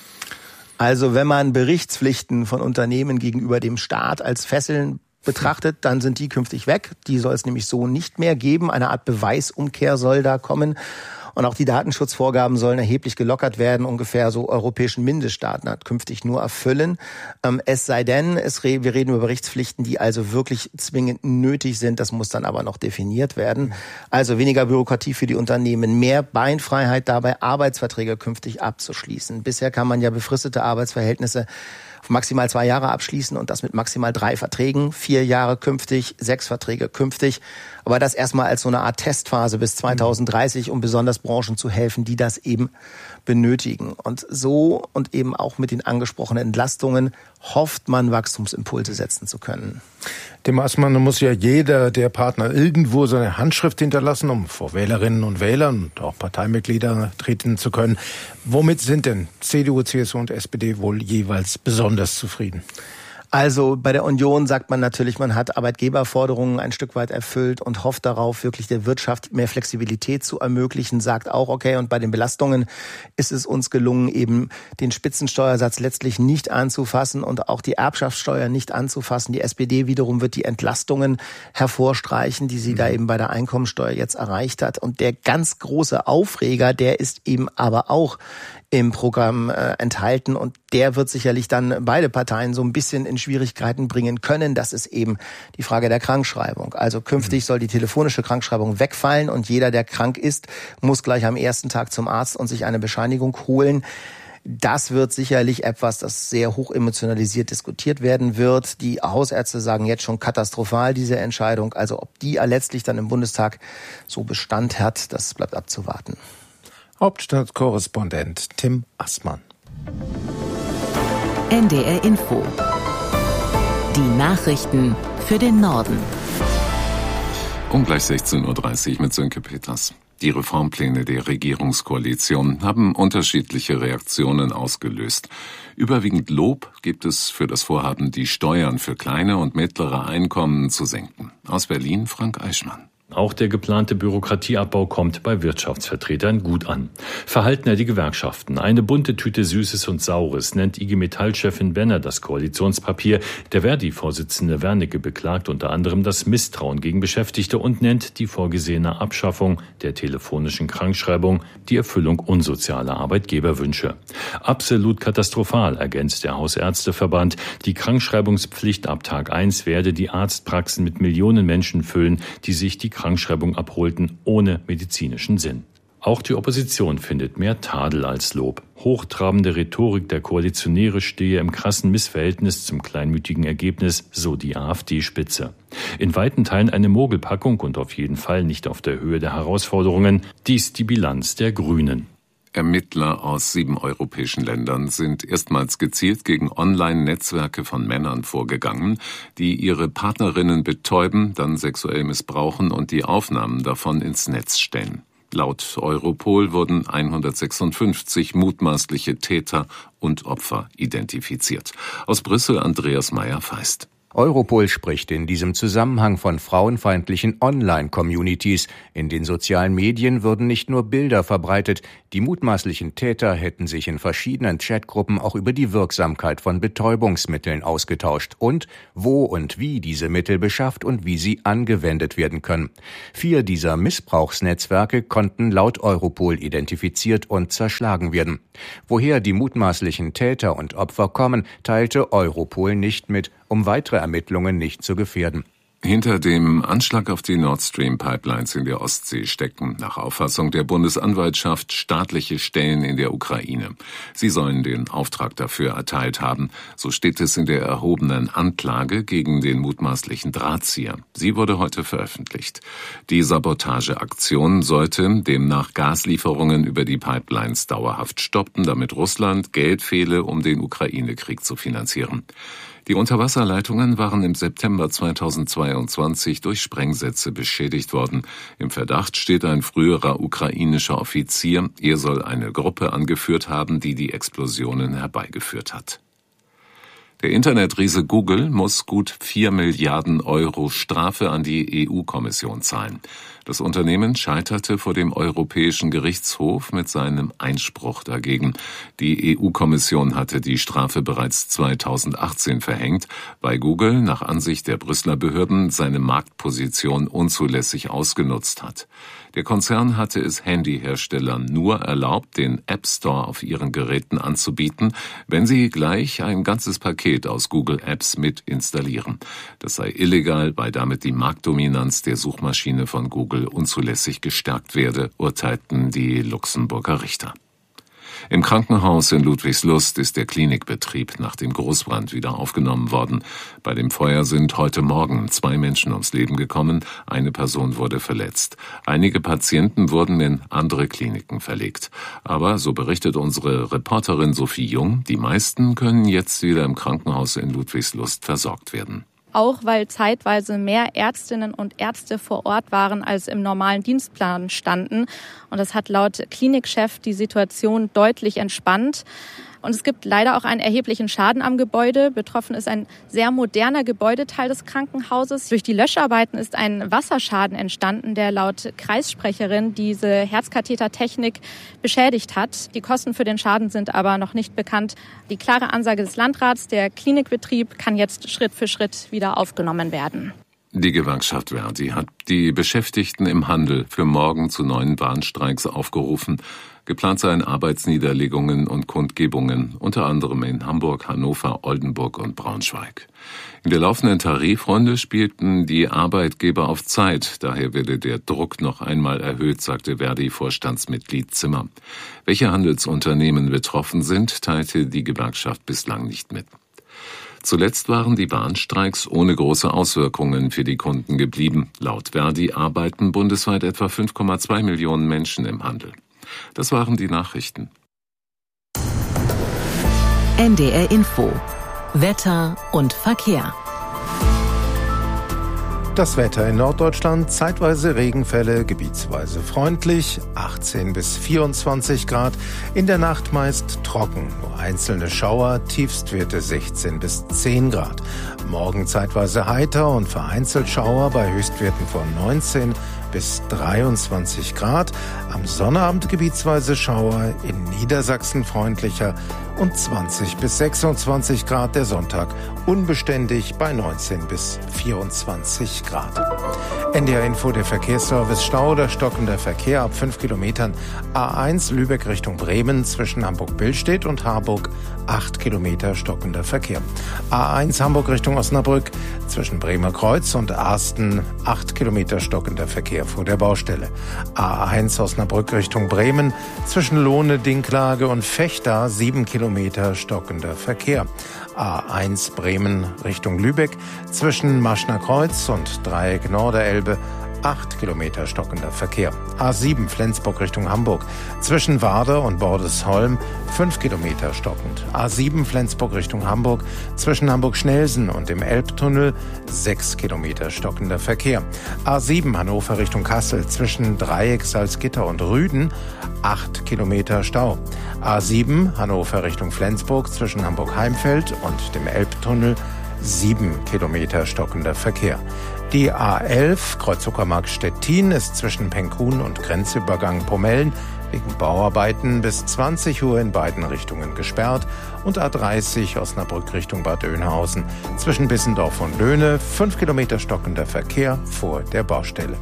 Also wenn man Berichtspflichten von Unternehmen gegenüber dem Staat als Fesseln betrachtet, dann sind die künftig weg. Die soll es nämlich so nicht mehr geben. Eine Art Beweisumkehr soll da kommen. Und auch die Datenschutzvorgaben sollen erheblich gelockert werden, ungefähr so europäischen Mindeststandards künftig nur erfüllen. Es sei denn, wir reden über Berichtspflichten, die also wirklich zwingend nötig sind. Das muss dann aber noch definiert werden. Also weniger Bürokratie für die Unternehmen, mehr Beinfreiheit dabei, Arbeitsverträge künftig abzuschließen. Bisher kann man ja befristete Arbeitsverhältnisse auf maximal 2 Jahre abschließen und das mit maximal 3 Verträgen, 4 Jahre künftig, 6 Verträge künftig. Aber das erstmal als so eine Art Testphase bis 2030, um besonders Branchen zu helfen, die das eben benötigen. Und so und eben auch mit den angesprochenen Entlastungen hofft man, Wachstumsimpulse setzen zu können. Dem Assmann muss ja jeder der Partner irgendwo seine Handschrift hinterlassen, um vor Wählerinnen und Wählern und auch Parteimitglieder treten zu können. Womit sind denn CDU, CSU und SPD wohl jeweils besonders zufrieden? Also bei der Union sagt man natürlich, man hat Arbeitgeberforderungen ein Stück weit erfüllt und hofft darauf, wirklich der Wirtschaft mehr Flexibilität zu ermöglichen, sagt auch, okay, und bei den Belastungen ist es uns gelungen, eben den Spitzensteuersatz letztlich nicht anzufassen und auch die Erbschaftssteuer nicht anzufassen. Die SPD wiederum wird die Entlastungen hervorstreichen, die sie da eben bei der Einkommensteuer jetzt erreicht hat. Und der ganz große Aufreger, der ist eben aber auch im Programm enthalten und der wird sicherlich dann beide Parteien so ein bisschen in Schwierigkeiten bringen können. Das ist eben die Frage der Krankschreibung. Also künftig soll die telefonische Krankschreibung wegfallen und jeder, der krank ist, muss gleich am ersten Tag zum Arzt und sich eine Bescheinigung holen. Das wird sicherlich etwas, das sehr hoch emotionalisiert diskutiert werden wird. Die Hausärzte sagen jetzt schon katastrophal, diese Entscheidung. Also ob die letztlich dann im Bundestag so Bestand hat, das bleibt abzuwarten. Hauptstadtkorrespondent Tim Assmann. NDR Info. Die Nachrichten für den Norden. Um gleich 16:30 Uhr mit Sönke Peters. Die Reformpläne der Regierungskoalition haben unterschiedliche Reaktionen ausgelöst. Überwiegend Lob gibt es für das Vorhaben, die Steuern für kleine und mittlere Einkommen zu senken. Aus Berlin Frank Eichmann. Auch der geplante Bürokratieabbau kommt bei Wirtschaftsvertretern gut an. Verhalten die Gewerkschaften. Eine bunte Tüte Süßes und Saures nennt IG Metall-Chefin Benner das Koalitionspapier. Der Verdi-Vorsitzende Wernicke beklagt unter anderem das Misstrauen gegen Beschäftigte und nennt die vorgesehene Abschaffung der telefonischen Krankschreibung die Erfüllung unsozialer Arbeitgeberwünsche. Absolut katastrophal, ergänzt der Hausärzteverband. Die Krankschreibungspflicht ab Tag 1 werde die Arztpraxen mit Millionen Menschen füllen, die sich die Krankschreibung abholten, ohne medizinischen Sinn. Auch die Opposition findet mehr Tadel als Lob. Hochtrabende Rhetorik der Koalitionäre stehe im krassen Missverhältnis zum kleinmütigen Ergebnis, so die AfD-Spitze. In weiten Teilen eine Mogelpackung und auf jeden Fall nicht auf der Höhe der Herausforderungen. Dies die Bilanz der Grünen. Ermittler aus 7 europäischen Ländern sind erstmals gezielt gegen Online-Netzwerke von Männern vorgegangen, die ihre Partnerinnen betäuben, dann sexuell missbrauchen und die Aufnahmen davon ins Netz stellen. Laut Europol wurden 156 mutmaßliche Täter und Opfer identifiziert. Aus Brüssel Andreas Meyer-Feist. Europol spricht in diesem Zusammenhang von frauenfeindlichen Online-Communities. In den sozialen Medien würden nicht nur Bilder verbreitet, die mutmaßlichen Täter hätten sich in verschiedenen Chatgruppen auch über die Wirksamkeit von Betäubungsmitteln ausgetauscht und wo und wie diese Mittel beschafft und wie sie angewendet werden können. 4 dieser Missbrauchsnetzwerke konnten laut Europol identifiziert und zerschlagen werden. Woher die mutmaßlichen Täter und Opfer kommen, teilte Europol nicht mit, um weitere Ermittlungen nicht zu gefährden. Hinter dem Anschlag auf die Nord Stream Pipelines in der Ostsee stecken nach Auffassung der Bundesanwaltschaft staatliche Stellen in der Ukraine. Sie sollen den Auftrag dafür erteilt haben. So steht es in der erhobenen Anklage gegen den mutmaßlichen Drahtzieher. Sie wurde heute veröffentlicht. Die Sabotageaktion sollte demnach Gaslieferungen über die Pipelines dauerhaft stoppen, damit Russland Geld fehle, um den Ukraine-Krieg zu finanzieren. Die Unterwasserleitungen waren im September 2022 durch Sprengsätze beschädigt worden. Im Verdacht steht ein früherer ukrainischer Offizier. Er soll eine Gruppe angeführt haben, die die Explosionen herbeigeführt hat. Der Internetriese Google muss gut 4 Milliarden Euro Strafe an die EU-Kommission zahlen. Das Unternehmen scheiterte vor dem Europäischen Gerichtshof mit seinem Einspruch dagegen. Die EU-Kommission hatte die Strafe bereits 2018 verhängt, weil Google nach Ansicht der Brüsseler Behörden seine Marktposition unzulässig ausgenutzt hat. Der Konzern hatte es Handyherstellern nur erlaubt, den App Store auf ihren Geräten anzubieten, wenn sie gleich ein ganzes Paket aus Google Apps mit installieren. Das sei illegal, weil damit die Marktdominanz der Suchmaschine von Google unzulässig gestärkt werde, urteilten die Luxemburger Richter. Im Krankenhaus in Ludwigslust ist der Klinikbetrieb nach dem Großbrand wieder aufgenommen worden. Bei dem Feuer sind heute Morgen 2 Menschen ums Leben gekommen, eine Person wurde verletzt. Einige Patienten wurden in andere Kliniken verlegt. Aber, so berichtet unsere Reporterin Sophie Jung, die meisten können jetzt wieder im Krankenhaus in Ludwigslust versorgt werden. Auch weil zeitweise mehr Ärztinnen und Ärzte vor Ort waren, als im normalen Dienstplan standen. Und das hat laut Klinikchef die Situation deutlich entspannt. Und es gibt leider auch einen erheblichen Schaden am Gebäude. Betroffen ist ein sehr moderner Gebäudeteil des Krankenhauses. Durch die Löscharbeiten ist ein Wasserschaden entstanden, der laut Kreissprecherin diese Herzkathetertechnik beschädigt hat. Die Kosten für den Schaden sind aber noch nicht bekannt. Die klare Ansage des Landrats, der Klinikbetrieb kann jetzt Schritt für Schritt wieder aufgenommen werden. Die Gewerkschaft Verdi hat die Beschäftigten im Handel für morgen zu neuen Warnstreiks aufgerufen. Geplant seien Arbeitsniederlegungen und Kundgebungen, unter anderem in Hamburg, Hannover, Oldenburg und Braunschweig. In der laufenden Tarifrunde spielten die Arbeitgeber auf Zeit. Daher werde der Druck noch einmal erhöht, sagte Verdi-Vorstandsmitglied Zimmer. Welche Handelsunternehmen betroffen sind, teilte die Gewerkschaft bislang nicht mit. Zuletzt waren die Warnstreiks ohne große Auswirkungen für die Kunden geblieben. Laut Verdi arbeiten bundesweit etwa 5,2 Millionen Menschen im Handel. Das waren die Nachrichten. NDR Info. Wetter und Verkehr. Das Wetter in Norddeutschland, zeitweise Regenfälle, gebietsweise freundlich, 18 bis 24 Grad, in der Nacht meist trocken, nur einzelne Schauer, Tiefstwerte 16 bis 10 Grad. Morgen zeitweise heiter und vereinzelt Schauer bei Höchstwerten von 19 bis 23 Grad. Am Sonnabend gebietsweise Schauer, in Niedersachsen freundlicher und 20 bis 26 Grad. Der Sonntag unbeständig bei 19 bis 24 Grad. NDR Info, der Verkehrsservice. Stau oder stockender Verkehr ab 5 Kilometern. A1 Lübeck Richtung Bremen zwischen Hamburg-Billstedt und Harburg 8 Kilometer stockender Verkehr. A1 Hamburg Richtung Osnabrück zwischen Bremer Kreuz und Arsten 8 Kilometer stockender Verkehr vor der Baustelle. A1 Osnabrück Richtung Bremen zwischen Lohne, Dinklage und Vechta 7 Kilometer stockender Verkehr. A1 Bremen Richtung Lübeck zwischen Maschner Kreuz und Dreieck Norderelbe 8 Kilometer stockender Verkehr. A7 Flensburg Richtung Hamburg. Zwischen Warder und Bordesholm 5 Kilometer stockend. A7 Flensburg Richtung Hamburg. Zwischen Hamburg-Schnelsen und dem Elbtunnel 6 Kilometer stockender Verkehr. A7 Hannover Richtung Kassel. Zwischen Dreieck, Salzgitter und Rüden 8 Kilometer Stau. A7 Hannover Richtung Flensburg. Zwischen Hamburg-Heimfeld und dem Elbtunnel 7 Kilometer stockender Verkehr. Die A11 Kreuz-Uckermark Stettin ist zwischen Penkhuhn und Grenzübergang Pomellen wegen Bauarbeiten bis 20 Uhr in beiden Richtungen gesperrt und A30 Osnabrück Richtung Bad Oeynhausen zwischen Bissendorf und Löhne 5 Kilometer stockender Verkehr vor der Baustelle.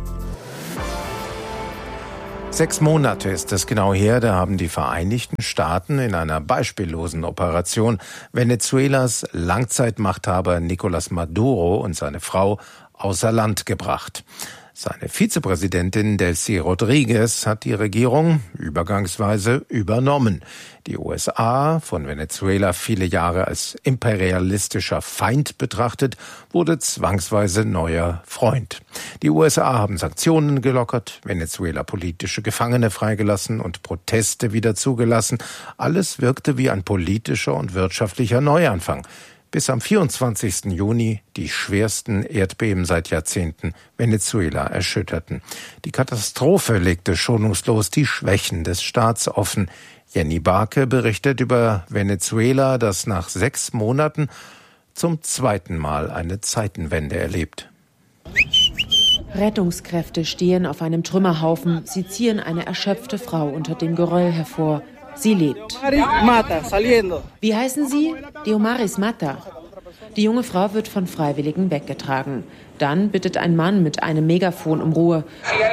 6 Monate ist es genau her, da haben die Vereinigten Staaten in einer beispiellosen Operation Venezuelas Langzeitmachthaber Nicolás Maduro und seine Frau außer Land gebracht. Seine Vizepräsidentin Delcy Rodriguez hat die Regierung übergangsweise übernommen. Die USA, von Venezuela viele Jahre als imperialistischer Feind betrachtet, wurde zwangsweise neuer Freund. Die USA haben Sanktionen gelockert, Venezuela politische Gefangene freigelassen und Proteste wieder zugelassen. Alles wirkte wie ein politischer und wirtschaftlicher Neuanfang, bis am 24. Juni die schwersten Erdbeben seit Jahrzehnten Venezuela erschütterten. Die Katastrophe legte schonungslos die Schwächen des Staats offen. Jenny Barke berichtet über Venezuela, das nach 6 Monaten zum zweiten Mal eine Zeitenwende erlebt. Rettungskräfte stehen auf einem Trümmerhaufen. Sie ziehen eine erschöpfte Frau unter dem Geröll hervor. Sie lebt. Wie heißen Sie? Diomaris Mata. Die junge Frau wird von Freiwilligen weggetragen. Dann bittet ein Mann mit einem Megafon um Ruhe,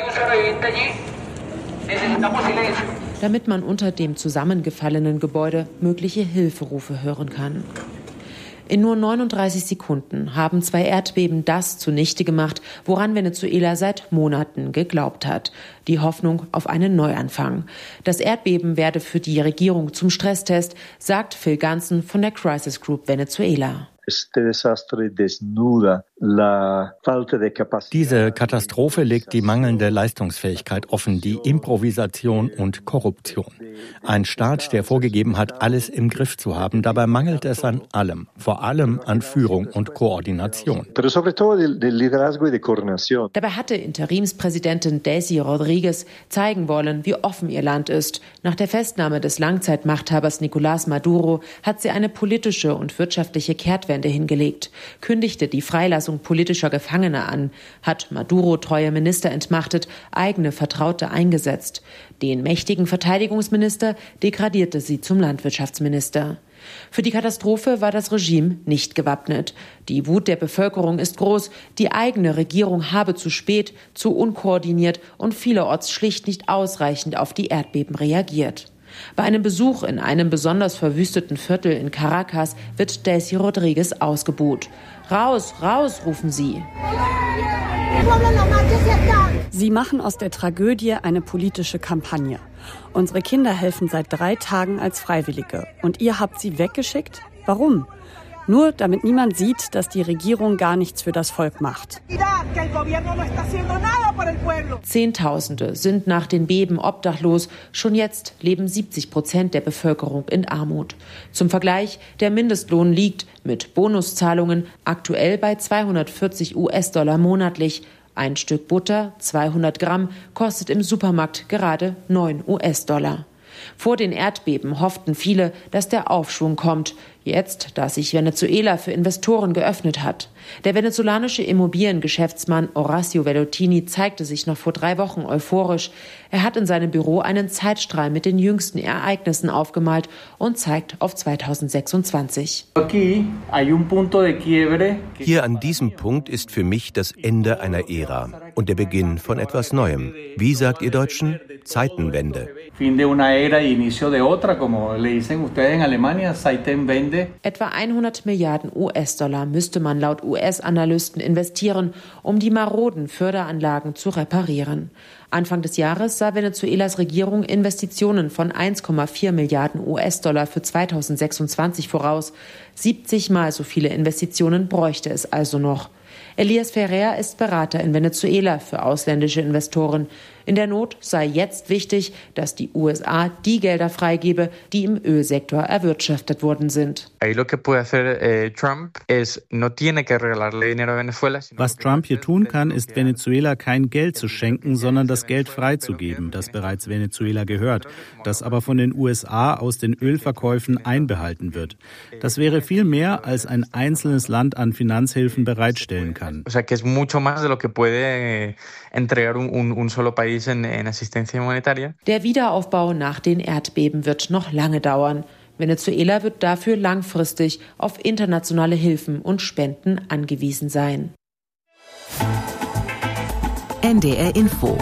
damit man unter dem zusammengefallenen Gebäude mögliche Hilferufe hören kann. In nur 39 Sekunden haben 2 Erdbeben das zunichte gemacht, woran Venezuela seit Monaten geglaubt hat. Die Hoffnung auf einen Neuanfang. Das Erdbeben werde für die Regierung zum Stresstest, sagt Phil Ganson von der Crisis Group Venezuela. Diese Katastrophe legt die mangelnde Leistungsfähigkeit offen, die Improvisation und Korruption. Ein Staat, der vorgegeben hat, alles im Griff zu haben, dabei mangelt es an allem, vor allem an Führung und Koordination. Dabei hatte Interimspräsidentin Delcy Rodriguez zeigen wollen, wie offen ihr Land ist. Nach der Festnahme des Langzeitmachthabers Nicolás Maduro hat sie eine politische und wirtschaftliche Kehrtwende hingelegt, kündigte die Freilassung politischer Gefangener an, hat Maduro treue Minister entmachtet, eigene Vertraute eingesetzt. Den mächtigen Verteidigungsminister degradierte sie zum Landwirtschaftsminister. Für die Katastrophe war das Regime nicht gewappnet. Die Wut der Bevölkerung ist groß. Die eigene Regierung habe zu spät, zu unkoordiniert und vielerorts schlicht nicht ausreichend auf die Erdbeben reagiert. Bei einem Besuch in einem besonders verwüsteten Viertel in Caracas wird Delcy Rodriguez ausgebuht. Raus, raus, rufen sie. Sie machen aus der Tragödie eine politische Kampagne. Unsere Kinder helfen seit 3 Tagen als Freiwillige. Und ihr habt sie weggeschickt? Warum? Nur damit niemand sieht, dass die Regierung gar nichts für das Volk macht. Zehntausende sind nach den Beben obdachlos. Schon jetzt leben 70% der Bevölkerung in Armut. Zum Vergleich, der Mindestlohn liegt mit Bonuszahlungen aktuell bei $240 monatlich. Ein Stück Butter, 200 Gramm, kostet im Supermarkt gerade $9. Vor den Erdbeben hofften viele, dass der Aufschwung kommt. Jetzt, da sich Venezuela für Investoren geöffnet hat. Der venezolanische Immobiliengeschäftsmann Horacio Vellottini zeigte sich noch vor 3 Wochen euphorisch. Er hat in seinem Büro einen Zeitstrahl mit den jüngsten Ereignissen aufgemalt und zeigt auf 2026. Hier an diesem Punkt ist für mich das Ende einer Ära und der Beginn von etwas Neuem. Wie sagt ihr Deutschen? Zeitenwende. Etwa 100 Milliarden US-Dollar müsste man laut US-Analysten investieren, um die maroden Förderanlagen zu reparieren. Anfang des Jahres sah Venezuelas Regierung Investitionen von 1,4 Milliarden US-Dollar für 2026 voraus. 70 Mal so viele Investitionen bräuchte es also noch. Elias Ferrer ist Berater in Venezuela für ausländische Investoren. In der Not sei jetzt wichtig, dass die USA die Gelder freigebe, die im Ölsektor erwirtschaftet worden sind. Was Trump hier tun kann, ist Venezuela kein Geld zu schenken, sondern das Geld freizugeben, das bereits Venezuela gehört, das aber von den USA aus den Ölverkäufen einbehalten wird. Das wäre viel mehr, als ein einzelnes Land an Finanzhilfen bereitstellen kann. Der Wiederaufbau nach den Erdbeben wird noch lange dauern. Venezuela wird dafür langfristig auf internationale Hilfen und Spenden angewiesen sein. NDR Info.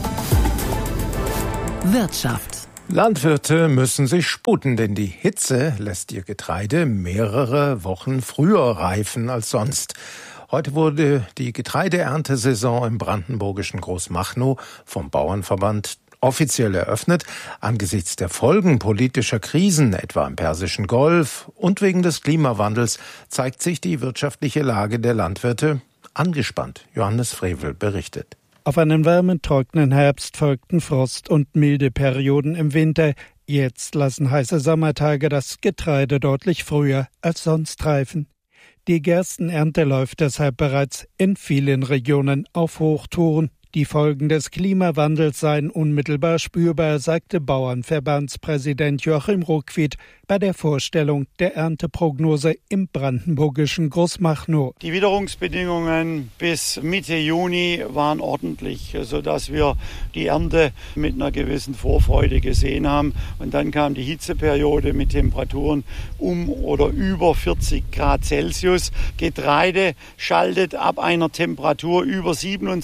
Wirtschaft. Landwirte müssen sich sputen, denn die Hitze lässt ihr Getreide mehrere Wochen früher reifen als sonst. Heute wurde die Getreideerntesaison im brandenburgischen Großmachnow vom Bauernverband offiziell eröffnet. Angesichts der Folgen politischer Krisen, etwa im Persischen Golf und wegen des Klimawandels, zeigt sich die wirtschaftliche Lage der Landwirte angespannt. Johannes Frevel berichtet. Auf einen warmen, trockenen Herbst folgten Frost- und milde Perioden im Winter. Jetzt lassen heiße Sommertage das Getreide deutlich früher als sonst reifen. Die Gerstenernte läuft deshalb bereits in vielen Regionen auf Hochtouren. Die Folgen des Klimawandels seien unmittelbar spürbar, sagte Bauernverbandspräsident Joachim Ruckwied bei der Vorstellung der Ernteprognose im brandenburgischen Großmachnow. Die Witterungsbedingungen bis Mitte Juni waren ordentlich, sodass wir die Ernte mit einer gewissen Vorfreude gesehen haben. Und dann kam die Hitzeperiode mit Temperaturen um oder über 40 Grad Celsius. Getreide schaltet ab einer Temperatur über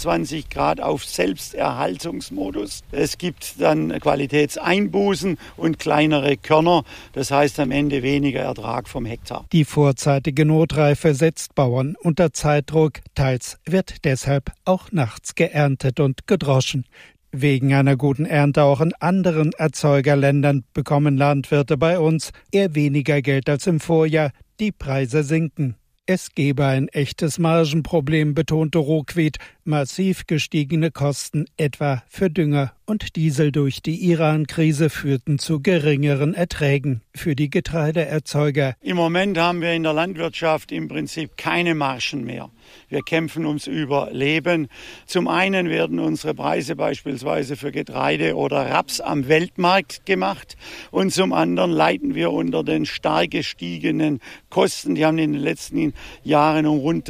27 Grad auf Selbsterhaltungsmodus. Es gibt dann Qualitätseinbußen und kleinere Körner. Das heißt am Ende weniger Ertrag vom Hektar. Die vorzeitige Notreife setzt Bauern unter Zeitdruck. Teils wird deshalb auch nachts geerntet und gedroschen. Wegen einer guten Ernte auch in anderen Erzeugerländern bekommen Landwirte bei uns eher weniger Geld als im Vorjahr. Die Preise sinken. Es gebe ein echtes Margenproblem, betonte Ruckwied. Massiv gestiegene Kosten, etwa für Dünger und Diesel durch die Iran-Krise, führten zu geringeren Erträgen für die Getreideerzeuger. Im Moment haben wir in der Landwirtschaft im Prinzip keine Margen mehr. Wir kämpfen ums Überleben. Zum einen werden unsere Preise beispielsweise für Getreide oder Raps am Weltmarkt gemacht und zum anderen leiden wir unter den stark gestiegenen Kosten. Die haben in den letzten Jahren um rund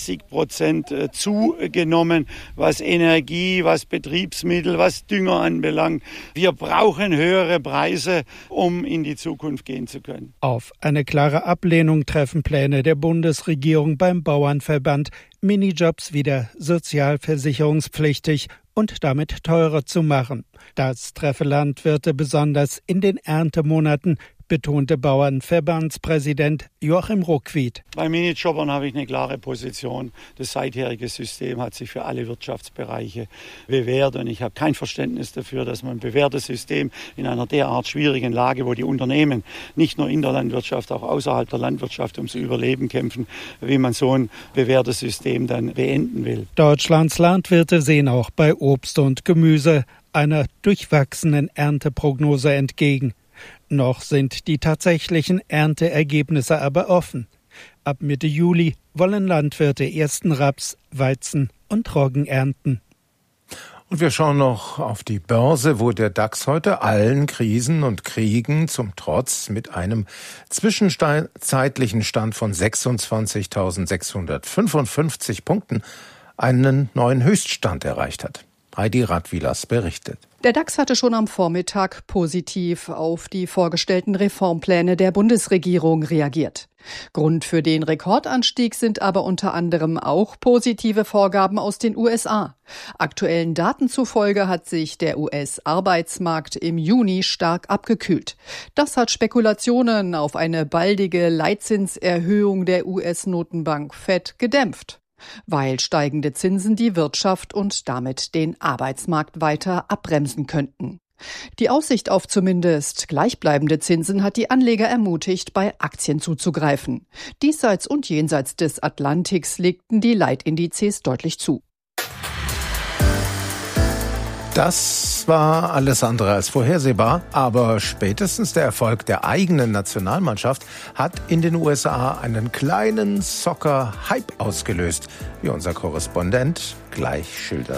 30% zugenommen, was Energie, was Betriebsmittel, was Dünger anbelangt. Wir brauchen höhere Preise, um in die Zukunft gehen zu können. Auf eine klare Ablehnung treffen Pläne der Bundesregierung beim Bauernverband, Minijobs wieder sozialversicherungspflichtig und damit teurer zu machen. Das treffe Landwirte besonders in den Erntemonaten, betonte Bauernverbandspräsident Joachim Ruckwied. Bei Minijobbern habe ich eine klare Position. Das seitherige System hat sich für alle Wirtschaftsbereiche bewährt und ich habe kein Verständnis dafür, dass man ein bewährtes System in einer derart schwierigen Lage, wo die Unternehmen nicht nur in der Landwirtschaft, auch außerhalb der Landwirtschaft ums Überleben kämpfen, wie man so ein bewährtes System dann beenden will. Deutschlands Landwirte sehen auch bei Obst und Gemüse einer durchwachsenen Ernteprognose entgegen. Noch sind die tatsächlichen Ernteergebnisse aber offen. Ab Mitte Juli wollen Landwirte ersten Raps, Weizen und Roggen ernten. Und wir schauen noch auf die Börse, wo der DAX heute allen Krisen und Kriegen zum Trotz mit einem zwischenzeitlichen Stand von 26.655 Punkten einen neuen Höchststand erreicht hat. Heidi Radwilas berichtet. Der DAX hatte schon am Vormittag positiv auf die vorgestellten Reformpläne der Bundesregierung reagiert. Grund für den Rekordanstieg sind aber unter anderem auch positive Vorgaben aus den USA. Aktuellen Daten zufolge hat sich der US-Arbeitsmarkt im Juni stark abgekühlt. Das hat Spekulationen auf eine baldige Leitzinserhöhung der US-Notenbank Fed gedämpft, weil steigende Zinsen die Wirtschaft und damit den Arbeitsmarkt weiter abbremsen könnten. Die Aussicht auf zumindest gleichbleibende Zinsen hat die Anleger ermutigt, bei Aktien zuzugreifen. Diesseits und jenseits des Atlantiks legten die Leitindizes deutlich zu. Das war alles andere als vorhersehbar, aber spätestens der Erfolg der eigenen Nationalmannschaft hat in den USA einen kleinen Soccer-Hype ausgelöst, wie unser Korrespondent gleich schildert.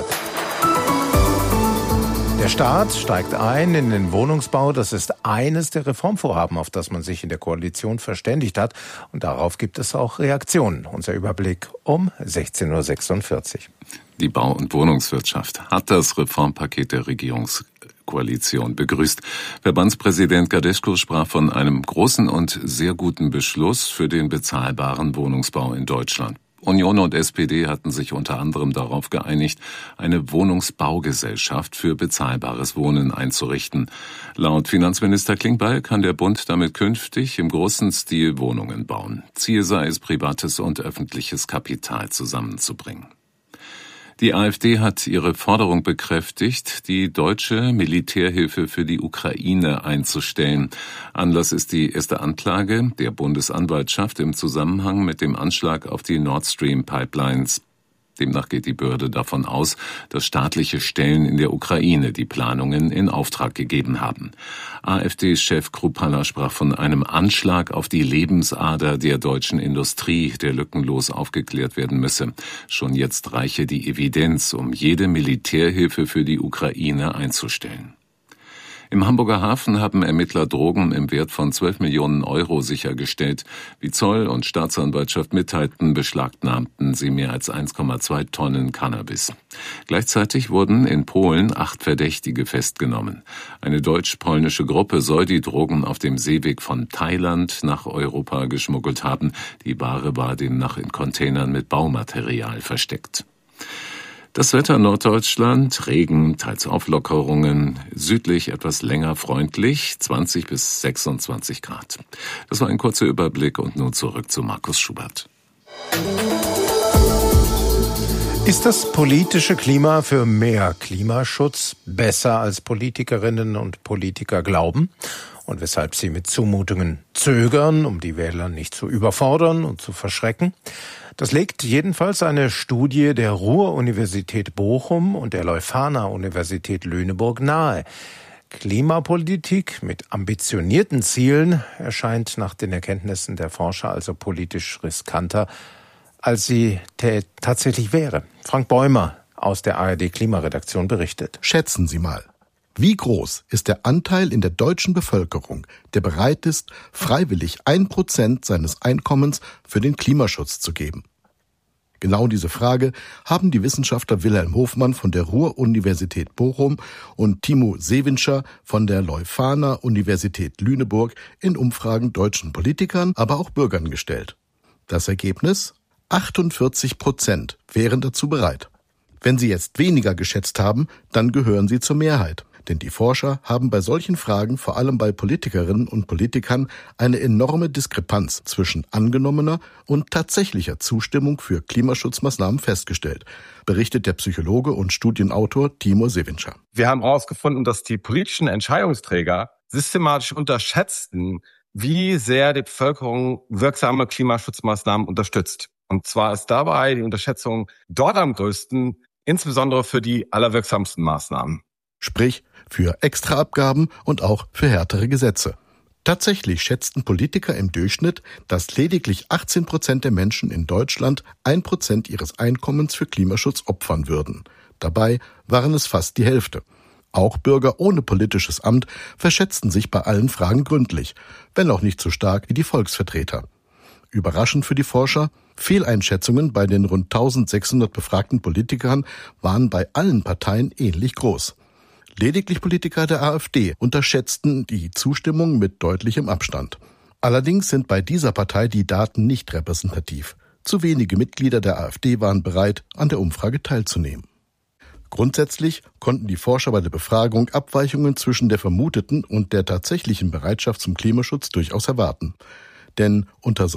Der Staat steigt ein in den Wohnungsbau. Das ist eines der Reformvorhaben, auf das man sich in der Koalition verständigt hat. Und darauf gibt es auch Reaktionen. Unser Überblick um 16.46 Uhr. Die Bau- und Wohnungswirtschaft hat das Reformpaket der Regierungskoalition begrüßt. Verbandspräsident Gadeschko sprach von einem großen und sehr guten Beschluss für den bezahlbaren Wohnungsbau in Deutschland. Union und SPD hatten sich unter anderem darauf geeinigt, eine Wohnungsbaugesellschaft für bezahlbares Wohnen einzurichten. Laut Finanzminister Klingbeil kann der Bund damit künftig im großen Stil Wohnungen bauen. Ziel sei es, privates und öffentliches Kapital zusammenzubringen. Die AfD hat ihre Forderung bekräftigt, die deutsche Militärhilfe für die Ukraine einzustellen. Anlass ist die erste Anklage der Bundesanwaltschaft im Zusammenhang mit dem Anschlag auf die Nord Stream Pipelines. Demnach geht die Behörde davon aus, dass staatliche Stellen in der Ukraine die Planungen in Auftrag gegeben haben. AfD-Chef Kruppalla sprach von einem Anschlag auf die Lebensader der deutschen Industrie, der lückenlos aufgeklärt werden müsse. Schon jetzt reiche die Evidenz, um jede Militärhilfe für die Ukraine einzustellen. Im Hamburger Hafen haben Ermittler Drogen im Wert von 12 Millionen Euro sichergestellt. Wie Zoll und Staatsanwaltschaft mitteilten, beschlagnahmten sie mehr als 1,2 Tonnen Cannabis. Gleichzeitig wurden in Polen 8 Verdächtige festgenommen. Eine deutsch-polnische Gruppe soll die Drogen auf dem Seeweg von Thailand nach Europa geschmuggelt haben. Die Ware war demnach in Containern mit Baumaterial versteckt. Das Wetter Norddeutschland, Regen, teils Auflockerungen, südlich etwas länger freundlich, 20 bis 26 Grad. Das war ein kurzer Überblick und nun zurück zu Markus Schubert. Ist das politische Klima für mehr Klimaschutz besser als Politikerinnen und Politiker glauben? Und weshalb sie mit Zumutungen zögern, um die Wähler nicht zu überfordern und zu verschrecken? Das legt jedenfalls eine Studie der Ruhr-Universität Bochum und der Leuphana-Universität Lüneburg nahe. Klimapolitik mit ambitionierten Zielen erscheint nach den Erkenntnissen der Forscher also politisch riskanter, als sie tatsächlich wäre. Frank Bäumer aus der ARD-Klimaredaktion berichtet. Schätzen Sie mal. Wie groß ist der Anteil in der deutschen Bevölkerung, der bereit ist, freiwillig 1% seines Einkommens für den Klimaschutz zu geben? Genau diese Frage haben die Wissenschaftler Wilhelm Hofmann von der Ruhr-Universität Bochum und Timo Sewinscher von der Leuphana-Universität Lüneburg in Umfragen deutschen Politikern, aber auch Bürgern gestellt. Das Ergebnis? 48% wären dazu bereit. Wenn Sie jetzt weniger geschätzt haben, dann gehören Sie zur Mehrheit. Denn die Forscher haben bei solchen Fragen, vor allem bei Politikerinnen und Politikern, eine enorme Diskrepanz zwischen angenommener und tatsächlicher Zustimmung für Klimaschutzmaßnahmen festgestellt, berichtet der Psychologe und Studienautor Timo Sewinscher. Wir haben herausgefunden, dass die politischen Entscheidungsträger systematisch unterschätzten, wie sehr die Bevölkerung wirksame Klimaschutzmaßnahmen unterstützt. Und zwar ist dabei die Unterschätzung dort am größten, insbesondere für die allerwirksamsten Maßnahmen. Sprich für Extraabgaben und auch für härtere Gesetze. Tatsächlich schätzten Politiker im Durchschnitt, dass lediglich 18% der Menschen in Deutschland 1% ihres Einkommens für Klimaschutz opfern würden. Dabei waren es fast die Hälfte. Auch Bürger ohne politisches Amt verschätzten sich bei allen Fragen gründlich, wenn auch nicht so stark wie die Volksvertreter. Überraschend für die Forscher, Fehleinschätzungen bei den rund 1600 befragten Politikern waren bei allen Parteien ähnlich groß. Lediglich Politiker der AfD unterschätzten die Zustimmung mit deutlichem Abstand. Allerdings sind bei dieser Partei die Daten nicht repräsentativ. Zu wenige Mitglieder der AfD waren bereit, an der Umfrage teilzunehmen. Grundsätzlich konnten die Forscher bei der Befragung Abweichungen zwischen der vermuteten und der tatsächlichen Bereitschaft zum Klimaschutz durchaus erwarten. Denn unter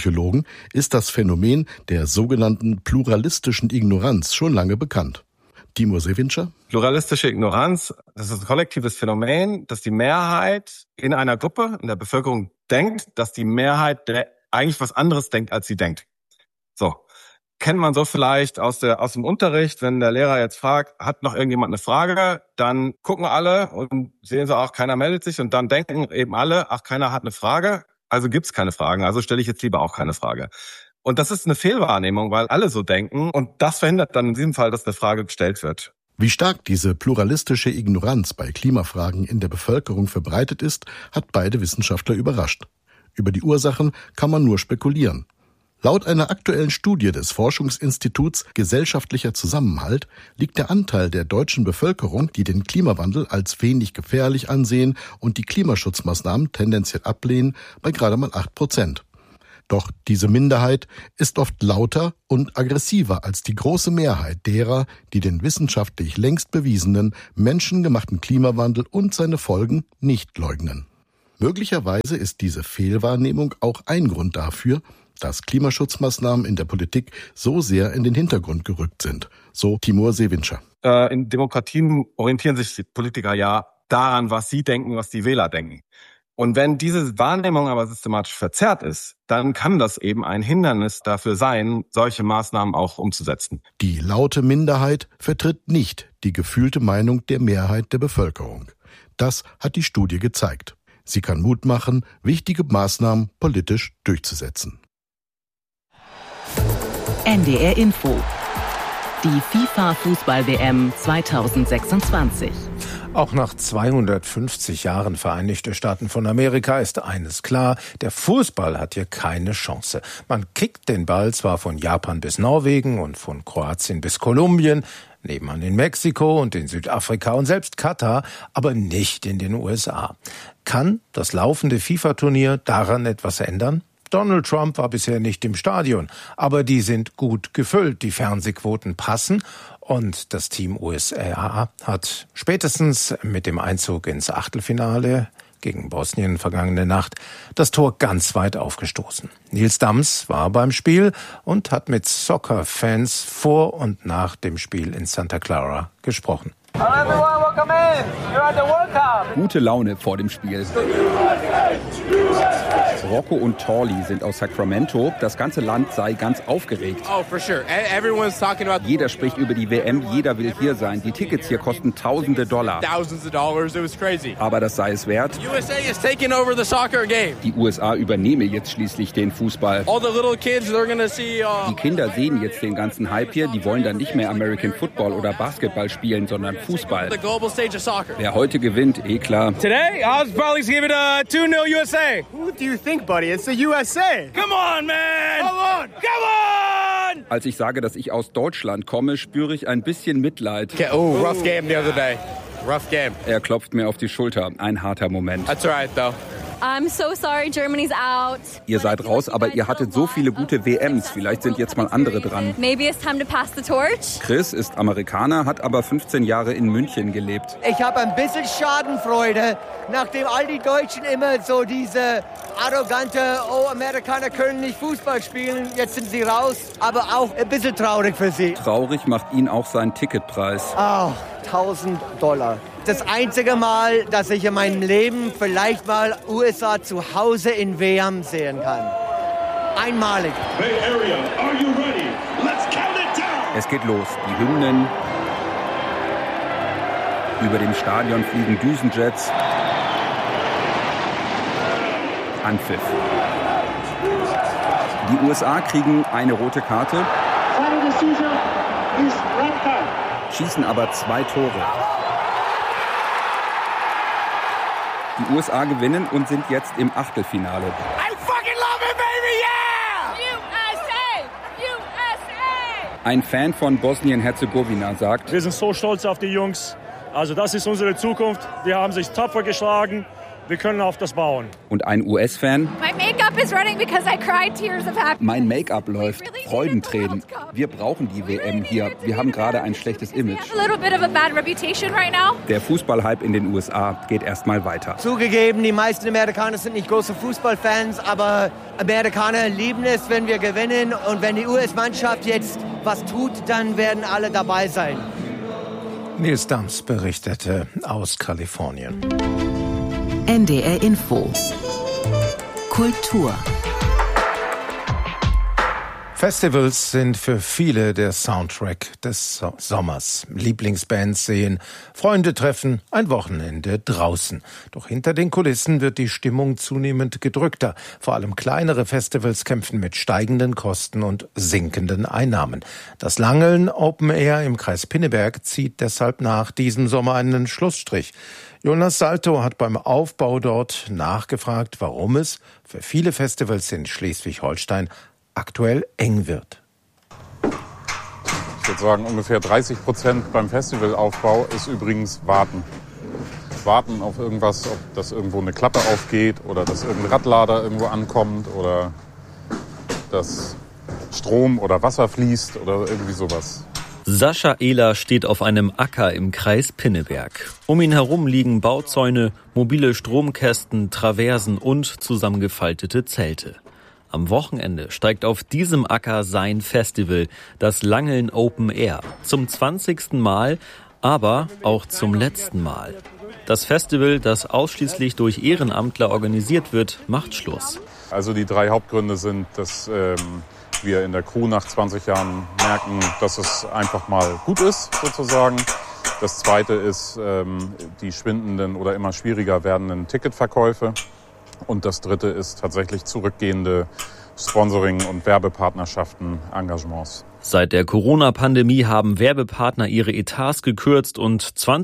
Sozialpsychologen ist das Phänomen der sogenannten pluralistischen Ignoranz schon lange bekannt. Timur Sevincer. Pluralistische Ignoranz, das ist ein kollektives Phänomen, dass die Mehrheit in einer Gruppe, in der Bevölkerung denkt, dass die Mehrheit eigentlich was anderes denkt, als sie denkt. So. Kennt man so vielleicht aus dem Unterricht, wenn der Lehrer jetzt fragt, hat noch irgendjemand eine Frage, dann gucken alle und sehen sie auch, keiner meldet sich und dann denken eben alle, ach, keiner hat eine Frage, also gibt's keine Fragen, also stelle ich jetzt lieber auch keine Frage. Und das ist eine Fehlwahrnehmung, weil alle so denken und das verhindert dann in diesem Fall, dass eine Frage gestellt wird. Wie stark diese pluralistische Ignoranz bei Klimafragen in der Bevölkerung verbreitet ist, hat beide Wissenschaftler überrascht. Über die Ursachen kann man nur spekulieren. Laut einer aktuellen Studie des Forschungsinstituts Gesellschaftlicher Zusammenhalt liegt der Anteil der deutschen Bevölkerung, die den Klimawandel als wenig gefährlich ansehen und die Klimaschutzmaßnahmen tendenziell ablehnen, bei gerade mal 8%. Doch diese Minderheit ist oft lauter und aggressiver als die große Mehrheit derer, die den wissenschaftlich längst bewiesenen menschengemachten Klimawandel und seine Folgen nicht leugnen. Möglicherweise ist diese Fehlwahrnehmung auch ein Grund dafür, dass Klimaschutzmaßnahmen in der Politik so sehr in den Hintergrund gerückt sind, so Timur Sevincer. In Demokratien orientieren sich die Politiker ja daran, was sie denken, was die Wähler denken. Und wenn diese Wahrnehmung aber systematisch verzerrt ist, dann kann das eben ein Hindernis dafür sein, solche Maßnahmen auch umzusetzen. Die laute Minderheit vertritt nicht die gefühlte Meinung der Mehrheit der Bevölkerung. Das hat die Studie gezeigt. Sie kann Mut machen, wichtige Maßnahmen politisch durchzusetzen. NDR Info. Die FIFA-Fußball-WM 2026. Auch nach 250 Jahren Vereinigte Staaten von Amerika ist eines klar, der Fußball hat hier keine Chance. Man kickt den Ball zwar von Japan bis Norwegen und von Kroatien bis Kolumbien, nebenan in Mexiko und in Südafrika und selbst Katar, aber nicht in den USA. Kann das laufende FIFA-Turnier daran etwas ändern? Donald Trump war bisher nicht im Stadion, aber die sind gut gefüllt, die Fernsehquoten passen und das Team USA hat spätestens mit dem Einzug ins Achtelfinale gegen Bosnien vergangene Nacht das Tor ganz weit aufgestoßen. Nils Dams war beim Spiel und hat mit Soccer-Fans vor und nach dem Spiel in Santa Clara gesprochen. Gute Laune vor dem Spiel. Rocco und Torley sind aus Sacramento. Das ganze Land sei ganz aufgeregt. Jeder spricht über die WM, jeder will hier sein. Die Tickets hier kosten Tausende Dollar. Aber das sei es wert. Die USA übernehme jetzt schließlich den Fußball. Die Kinder sehen jetzt den ganzen Hype hier. Die wollen dann nicht mehr American Football oder Basketball spielen, sondern Fußball. Wer heute gewinnt, klar. Today, I'll probably give it a 2-0 USA. Who do you think, buddy? It's the USA. Come on, man! Come on! Come on! Als ich sage, dass ich aus Deutschland komme, spüre ich ein bisschen Mitleid. Oh, rough game the other day. Rough game. Er klopft mir auf die Schulter. Ein harter Moment. That's right, though. I'm so sorry, Germany's out. Ihr seid raus, aber ihr hattet so viele gute WMs. Vielleicht sind jetzt mal andere dran. Maybe it's time to pass the torch. Chris ist Amerikaner, hat aber 15 Jahre in München gelebt. Ich habe ein bisschen Schadenfreude, nachdem all die Deutschen immer so diese arrogante, Amerikaner können nicht Fußball spielen, jetzt sind sie raus, aber auch ein bisschen traurig für sie. Traurig macht ihn auch sein Ticketpreis. Oh, $1.000. Das einzige Mal, dass ich in meinem Leben vielleicht mal USA zu Hause in WM sehen kann. Einmalig. Bay Area, are you ready? Let's count it down. Es geht los. Die Hymnen. Über dem Stadion fliegen Düsenjets. Anpfiff. Die USA kriegen eine rote Karte. Schießen aber 2 Tore. Die USA gewinnen und sind jetzt im Achtelfinale. I fucking love it, baby, yeah! USA! Ein Fan von Bosnien-Herzegowina sagt: Wir sind so stolz auf die Jungs. Also das ist unsere Zukunft. Die haben sich tapfer geschlagen. Wir können auf das bauen. Und ein US-Fan: My makeup is running because I cried tears of happiness. Mein Make-up läuft. Freudentränen. Wir brauchen die WM hier. Wir haben gerade ein schlechtes Image. A little bit of a bad reputation right now. Der Fußballhype in den USA geht erstmal weiter. Zugegeben, die meisten Amerikaner sind nicht große Fußballfans, aber Amerikaner lieben es, wenn wir gewinnen. Und wenn die US-Mannschaft jetzt was tut, dann werden alle dabei sein. Nils Dams berichtete aus Kalifornien. NDR Info. Kultur. Festivals sind für viele der Soundtrack des Sommers. Lieblingsbands sehen, Freunde treffen, ein Wochenende draußen. Doch hinter den Kulissen wird die Stimmung zunehmend gedrückter. Vor allem kleinere Festivals kämpfen mit steigenden Kosten und sinkenden Einnahmen. Das Langeln Open Air im Kreis Pinneberg zieht deshalb nach diesem Sommer einen Schlussstrich. Jonas Salto hat beim Aufbau dort nachgefragt, warum es für viele Festivals in Schleswig-Holstein aktuell eng wird. Ich würde sagen, ungefähr 30% beim Festivalaufbau ist übrigens Warten. Warten auf irgendwas, ob das irgendwo eine Klappe aufgeht oder dass irgendein Radlader irgendwo ankommt oder dass Strom oder Wasser fließt oder irgendwie sowas. Sascha Ehler steht auf einem Acker im Kreis Pinneberg. Um ihn herum liegen Bauzäune, mobile Stromkästen, Traversen und zusammengefaltete Zelte. Am Wochenende steigt auf diesem Acker sein Festival, das Langeln Open Air. Zum 20. Mal, aber auch zum letzten Mal. Das Festival, das ausschließlich durch Ehrenamtler organisiert wird, macht Schluss. Also die 3 Hauptgründe sind, dass wir in der Crew nach 20 Jahren merken, dass es einfach mal gut ist, sozusagen. Das Zweite ist die schwindenden oder immer schwieriger werdenden Ticketverkäufe. Und das Dritte ist tatsächlich zurückgehende Sponsoring- und Werbepartnerschaften, Engagements. Seit der Corona-Pandemie haben Werbepartner ihre Etats gekürzt und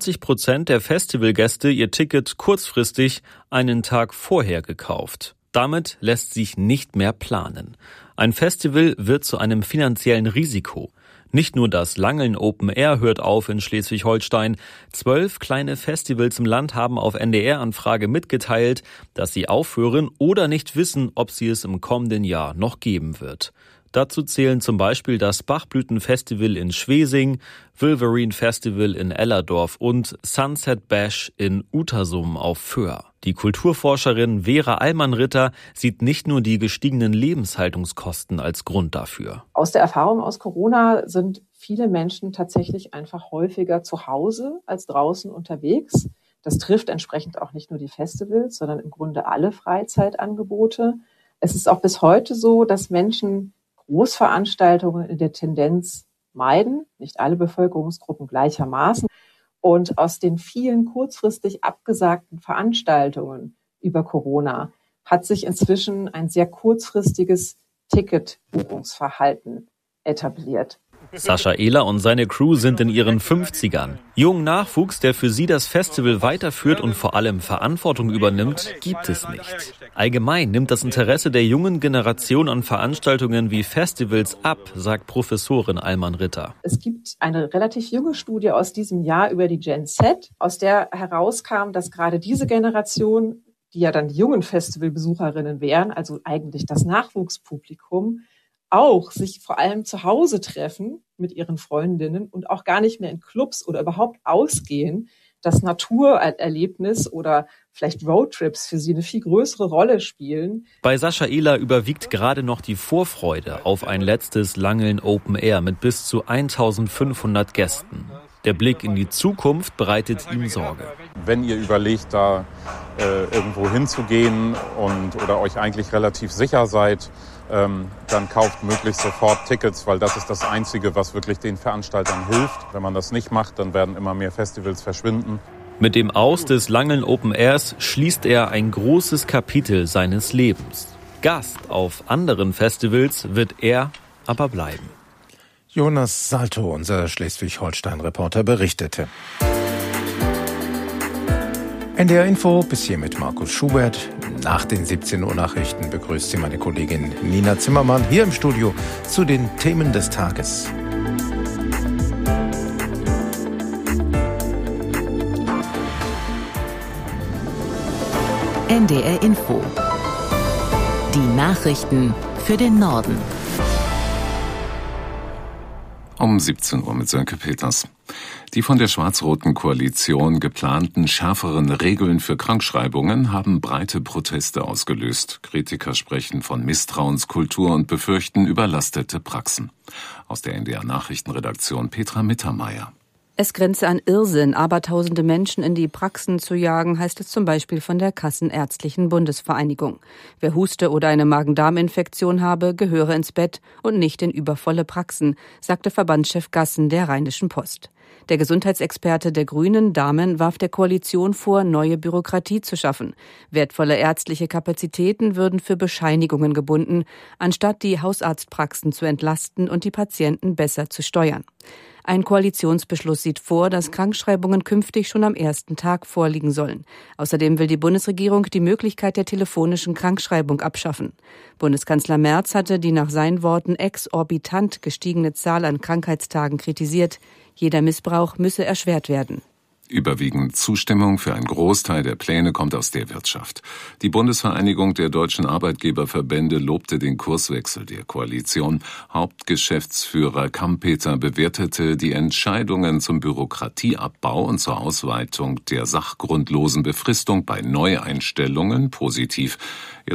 20% der Festivalgäste ihr Ticket kurzfristig einen Tag vorher gekauft. Damit lässt sich nicht mehr planen. Ein Festival wird zu einem finanziellen Risiko. Nicht nur das Langeln Open Air hört auf in Schleswig-Holstein. 12 kleine Festivals im Land haben auf NDR-Anfrage mitgeteilt, dass sie aufhören oder nicht wissen, ob sie es im kommenden Jahr noch geben wird. Dazu zählen zum Beispiel das Bachblüten-Festival in Schwesing, Wolverine Festival in Ellerdorf und Sunset Bash in Utersum auf Föhr. Die Kulturforscherin Vera Allmann-Ritter sieht nicht nur die gestiegenen Lebenshaltungskosten als Grund dafür. Aus der Erfahrung aus Corona sind viele Menschen tatsächlich einfach häufiger zu Hause als draußen unterwegs. Das trifft entsprechend auch nicht nur die Festivals, sondern im Grunde alle Freizeitangebote. Es ist auch bis heute so, dass Menschen Großveranstaltungen in der Tendenz meiden, nicht alle Bevölkerungsgruppen gleichermaßen. Und aus den vielen kurzfristig abgesagten Veranstaltungen über Corona hat sich inzwischen ein sehr kurzfristiges Ticketbuchungsverhalten etabliert. Sascha Ehler und seine Crew sind in ihren 50ern. Jungen Nachwuchs, der für sie das Festival weiterführt und vor allem Verantwortung übernimmt, gibt es nicht. Allgemein nimmt das Interesse der jungen Generation an Veranstaltungen wie Festivals ab, sagt Professorin Allmann-Ritter. Es gibt eine relativ junge Studie aus diesem Jahr über die Gen Z, aus der herauskam, dass gerade diese Generation, die ja dann die jungen Festivalbesucherinnen wären, also eigentlich das Nachwuchspublikum, auch sich vor allem zu Hause treffen mit ihren Freundinnen und auch gar nicht mehr in Clubs oder überhaupt ausgehen, dass Naturerlebnis oder vielleicht Roadtrips für sie eine viel größere Rolle spielen. Bei Sascha Ehler überwiegt gerade noch die Vorfreude auf ein letztes Langeln Open Air mit bis zu 1500 Gästen. Der Blick in die Zukunft bereitet ihm Sorge. Wenn ihr überlegt, da irgendwo hinzugehen oder euch eigentlich relativ sicher seid, dann kauft möglichst sofort Tickets, weil das ist das Einzige, was wirklich den Veranstaltern hilft. Wenn man das nicht macht, dann werden immer mehr Festivals verschwinden. Mit dem Aus des Langeln Open Airs schließt er ein großes Kapitel seines Lebens. Gast auf anderen Festivals wird er aber bleiben. Jonas Salto, unser Schleswig-Holstein-Reporter, berichtete. NDR Info bis hier mit Markus Schubert. Nach den 17 Uhr Nachrichten begrüßt Sie meine Kollegin Nina Zimmermann hier im Studio zu den Themen des Tages. NDR Info. Die Nachrichten für den Norden. Um 17 Uhr mit Sönke Peters. Die von der schwarz-roten Koalition geplanten schärferen Regeln für Krankschreibungen haben breite Proteste ausgelöst. Kritiker sprechen von Misstrauenskultur und befürchten überlastete Praxen. Aus der NDR Nachrichtenredaktion Petra Mittermeier. Es grenze an Irrsinn, abertausende Menschen in die Praxen zu jagen, heißt es zum Beispiel von der Kassenärztlichen Bundesvereinigung. Wer Huste oder eine Magen-Darm-Infektion habe, gehöre ins Bett und nicht in übervolle Praxen, sagte Verbandschef Gassen der Rheinischen Post. Der Gesundheitsexperte der Grünen, Dahmen, warf der Koalition vor, neue Bürokratie zu schaffen. Wertvolle ärztliche Kapazitäten würden für Bescheinigungen gebunden, anstatt die Hausarztpraxen zu entlasten und die Patienten besser zu steuern. Ein Koalitionsbeschluss sieht vor, dass Krankschreibungen künftig schon am ersten Tag vorliegen sollen. Außerdem will die Bundesregierung die Möglichkeit der telefonischen Krankschreibung abschaffen. Bundeskanzler Merz hatte die nach seinen Worten exorbitant gestiegene Zahl an Krankheitstagen kritisiert. Jeder Missbrauch müsse erschwert werden. Überwiegend Zustimmung für einen Großteil der Pläne kommt aus der Wirtschaft. Die Bundesvereinigung der deutschen Arbeitgeberverbände lobte den Kurswechsel der Koalition. Hauptgeschäftsführer Kampeter bewertete die Entscheidungen zum Bürokratieabbau und zur Ausweitung der sachgrundlosen Befristung bei Neueinstellungen positiv.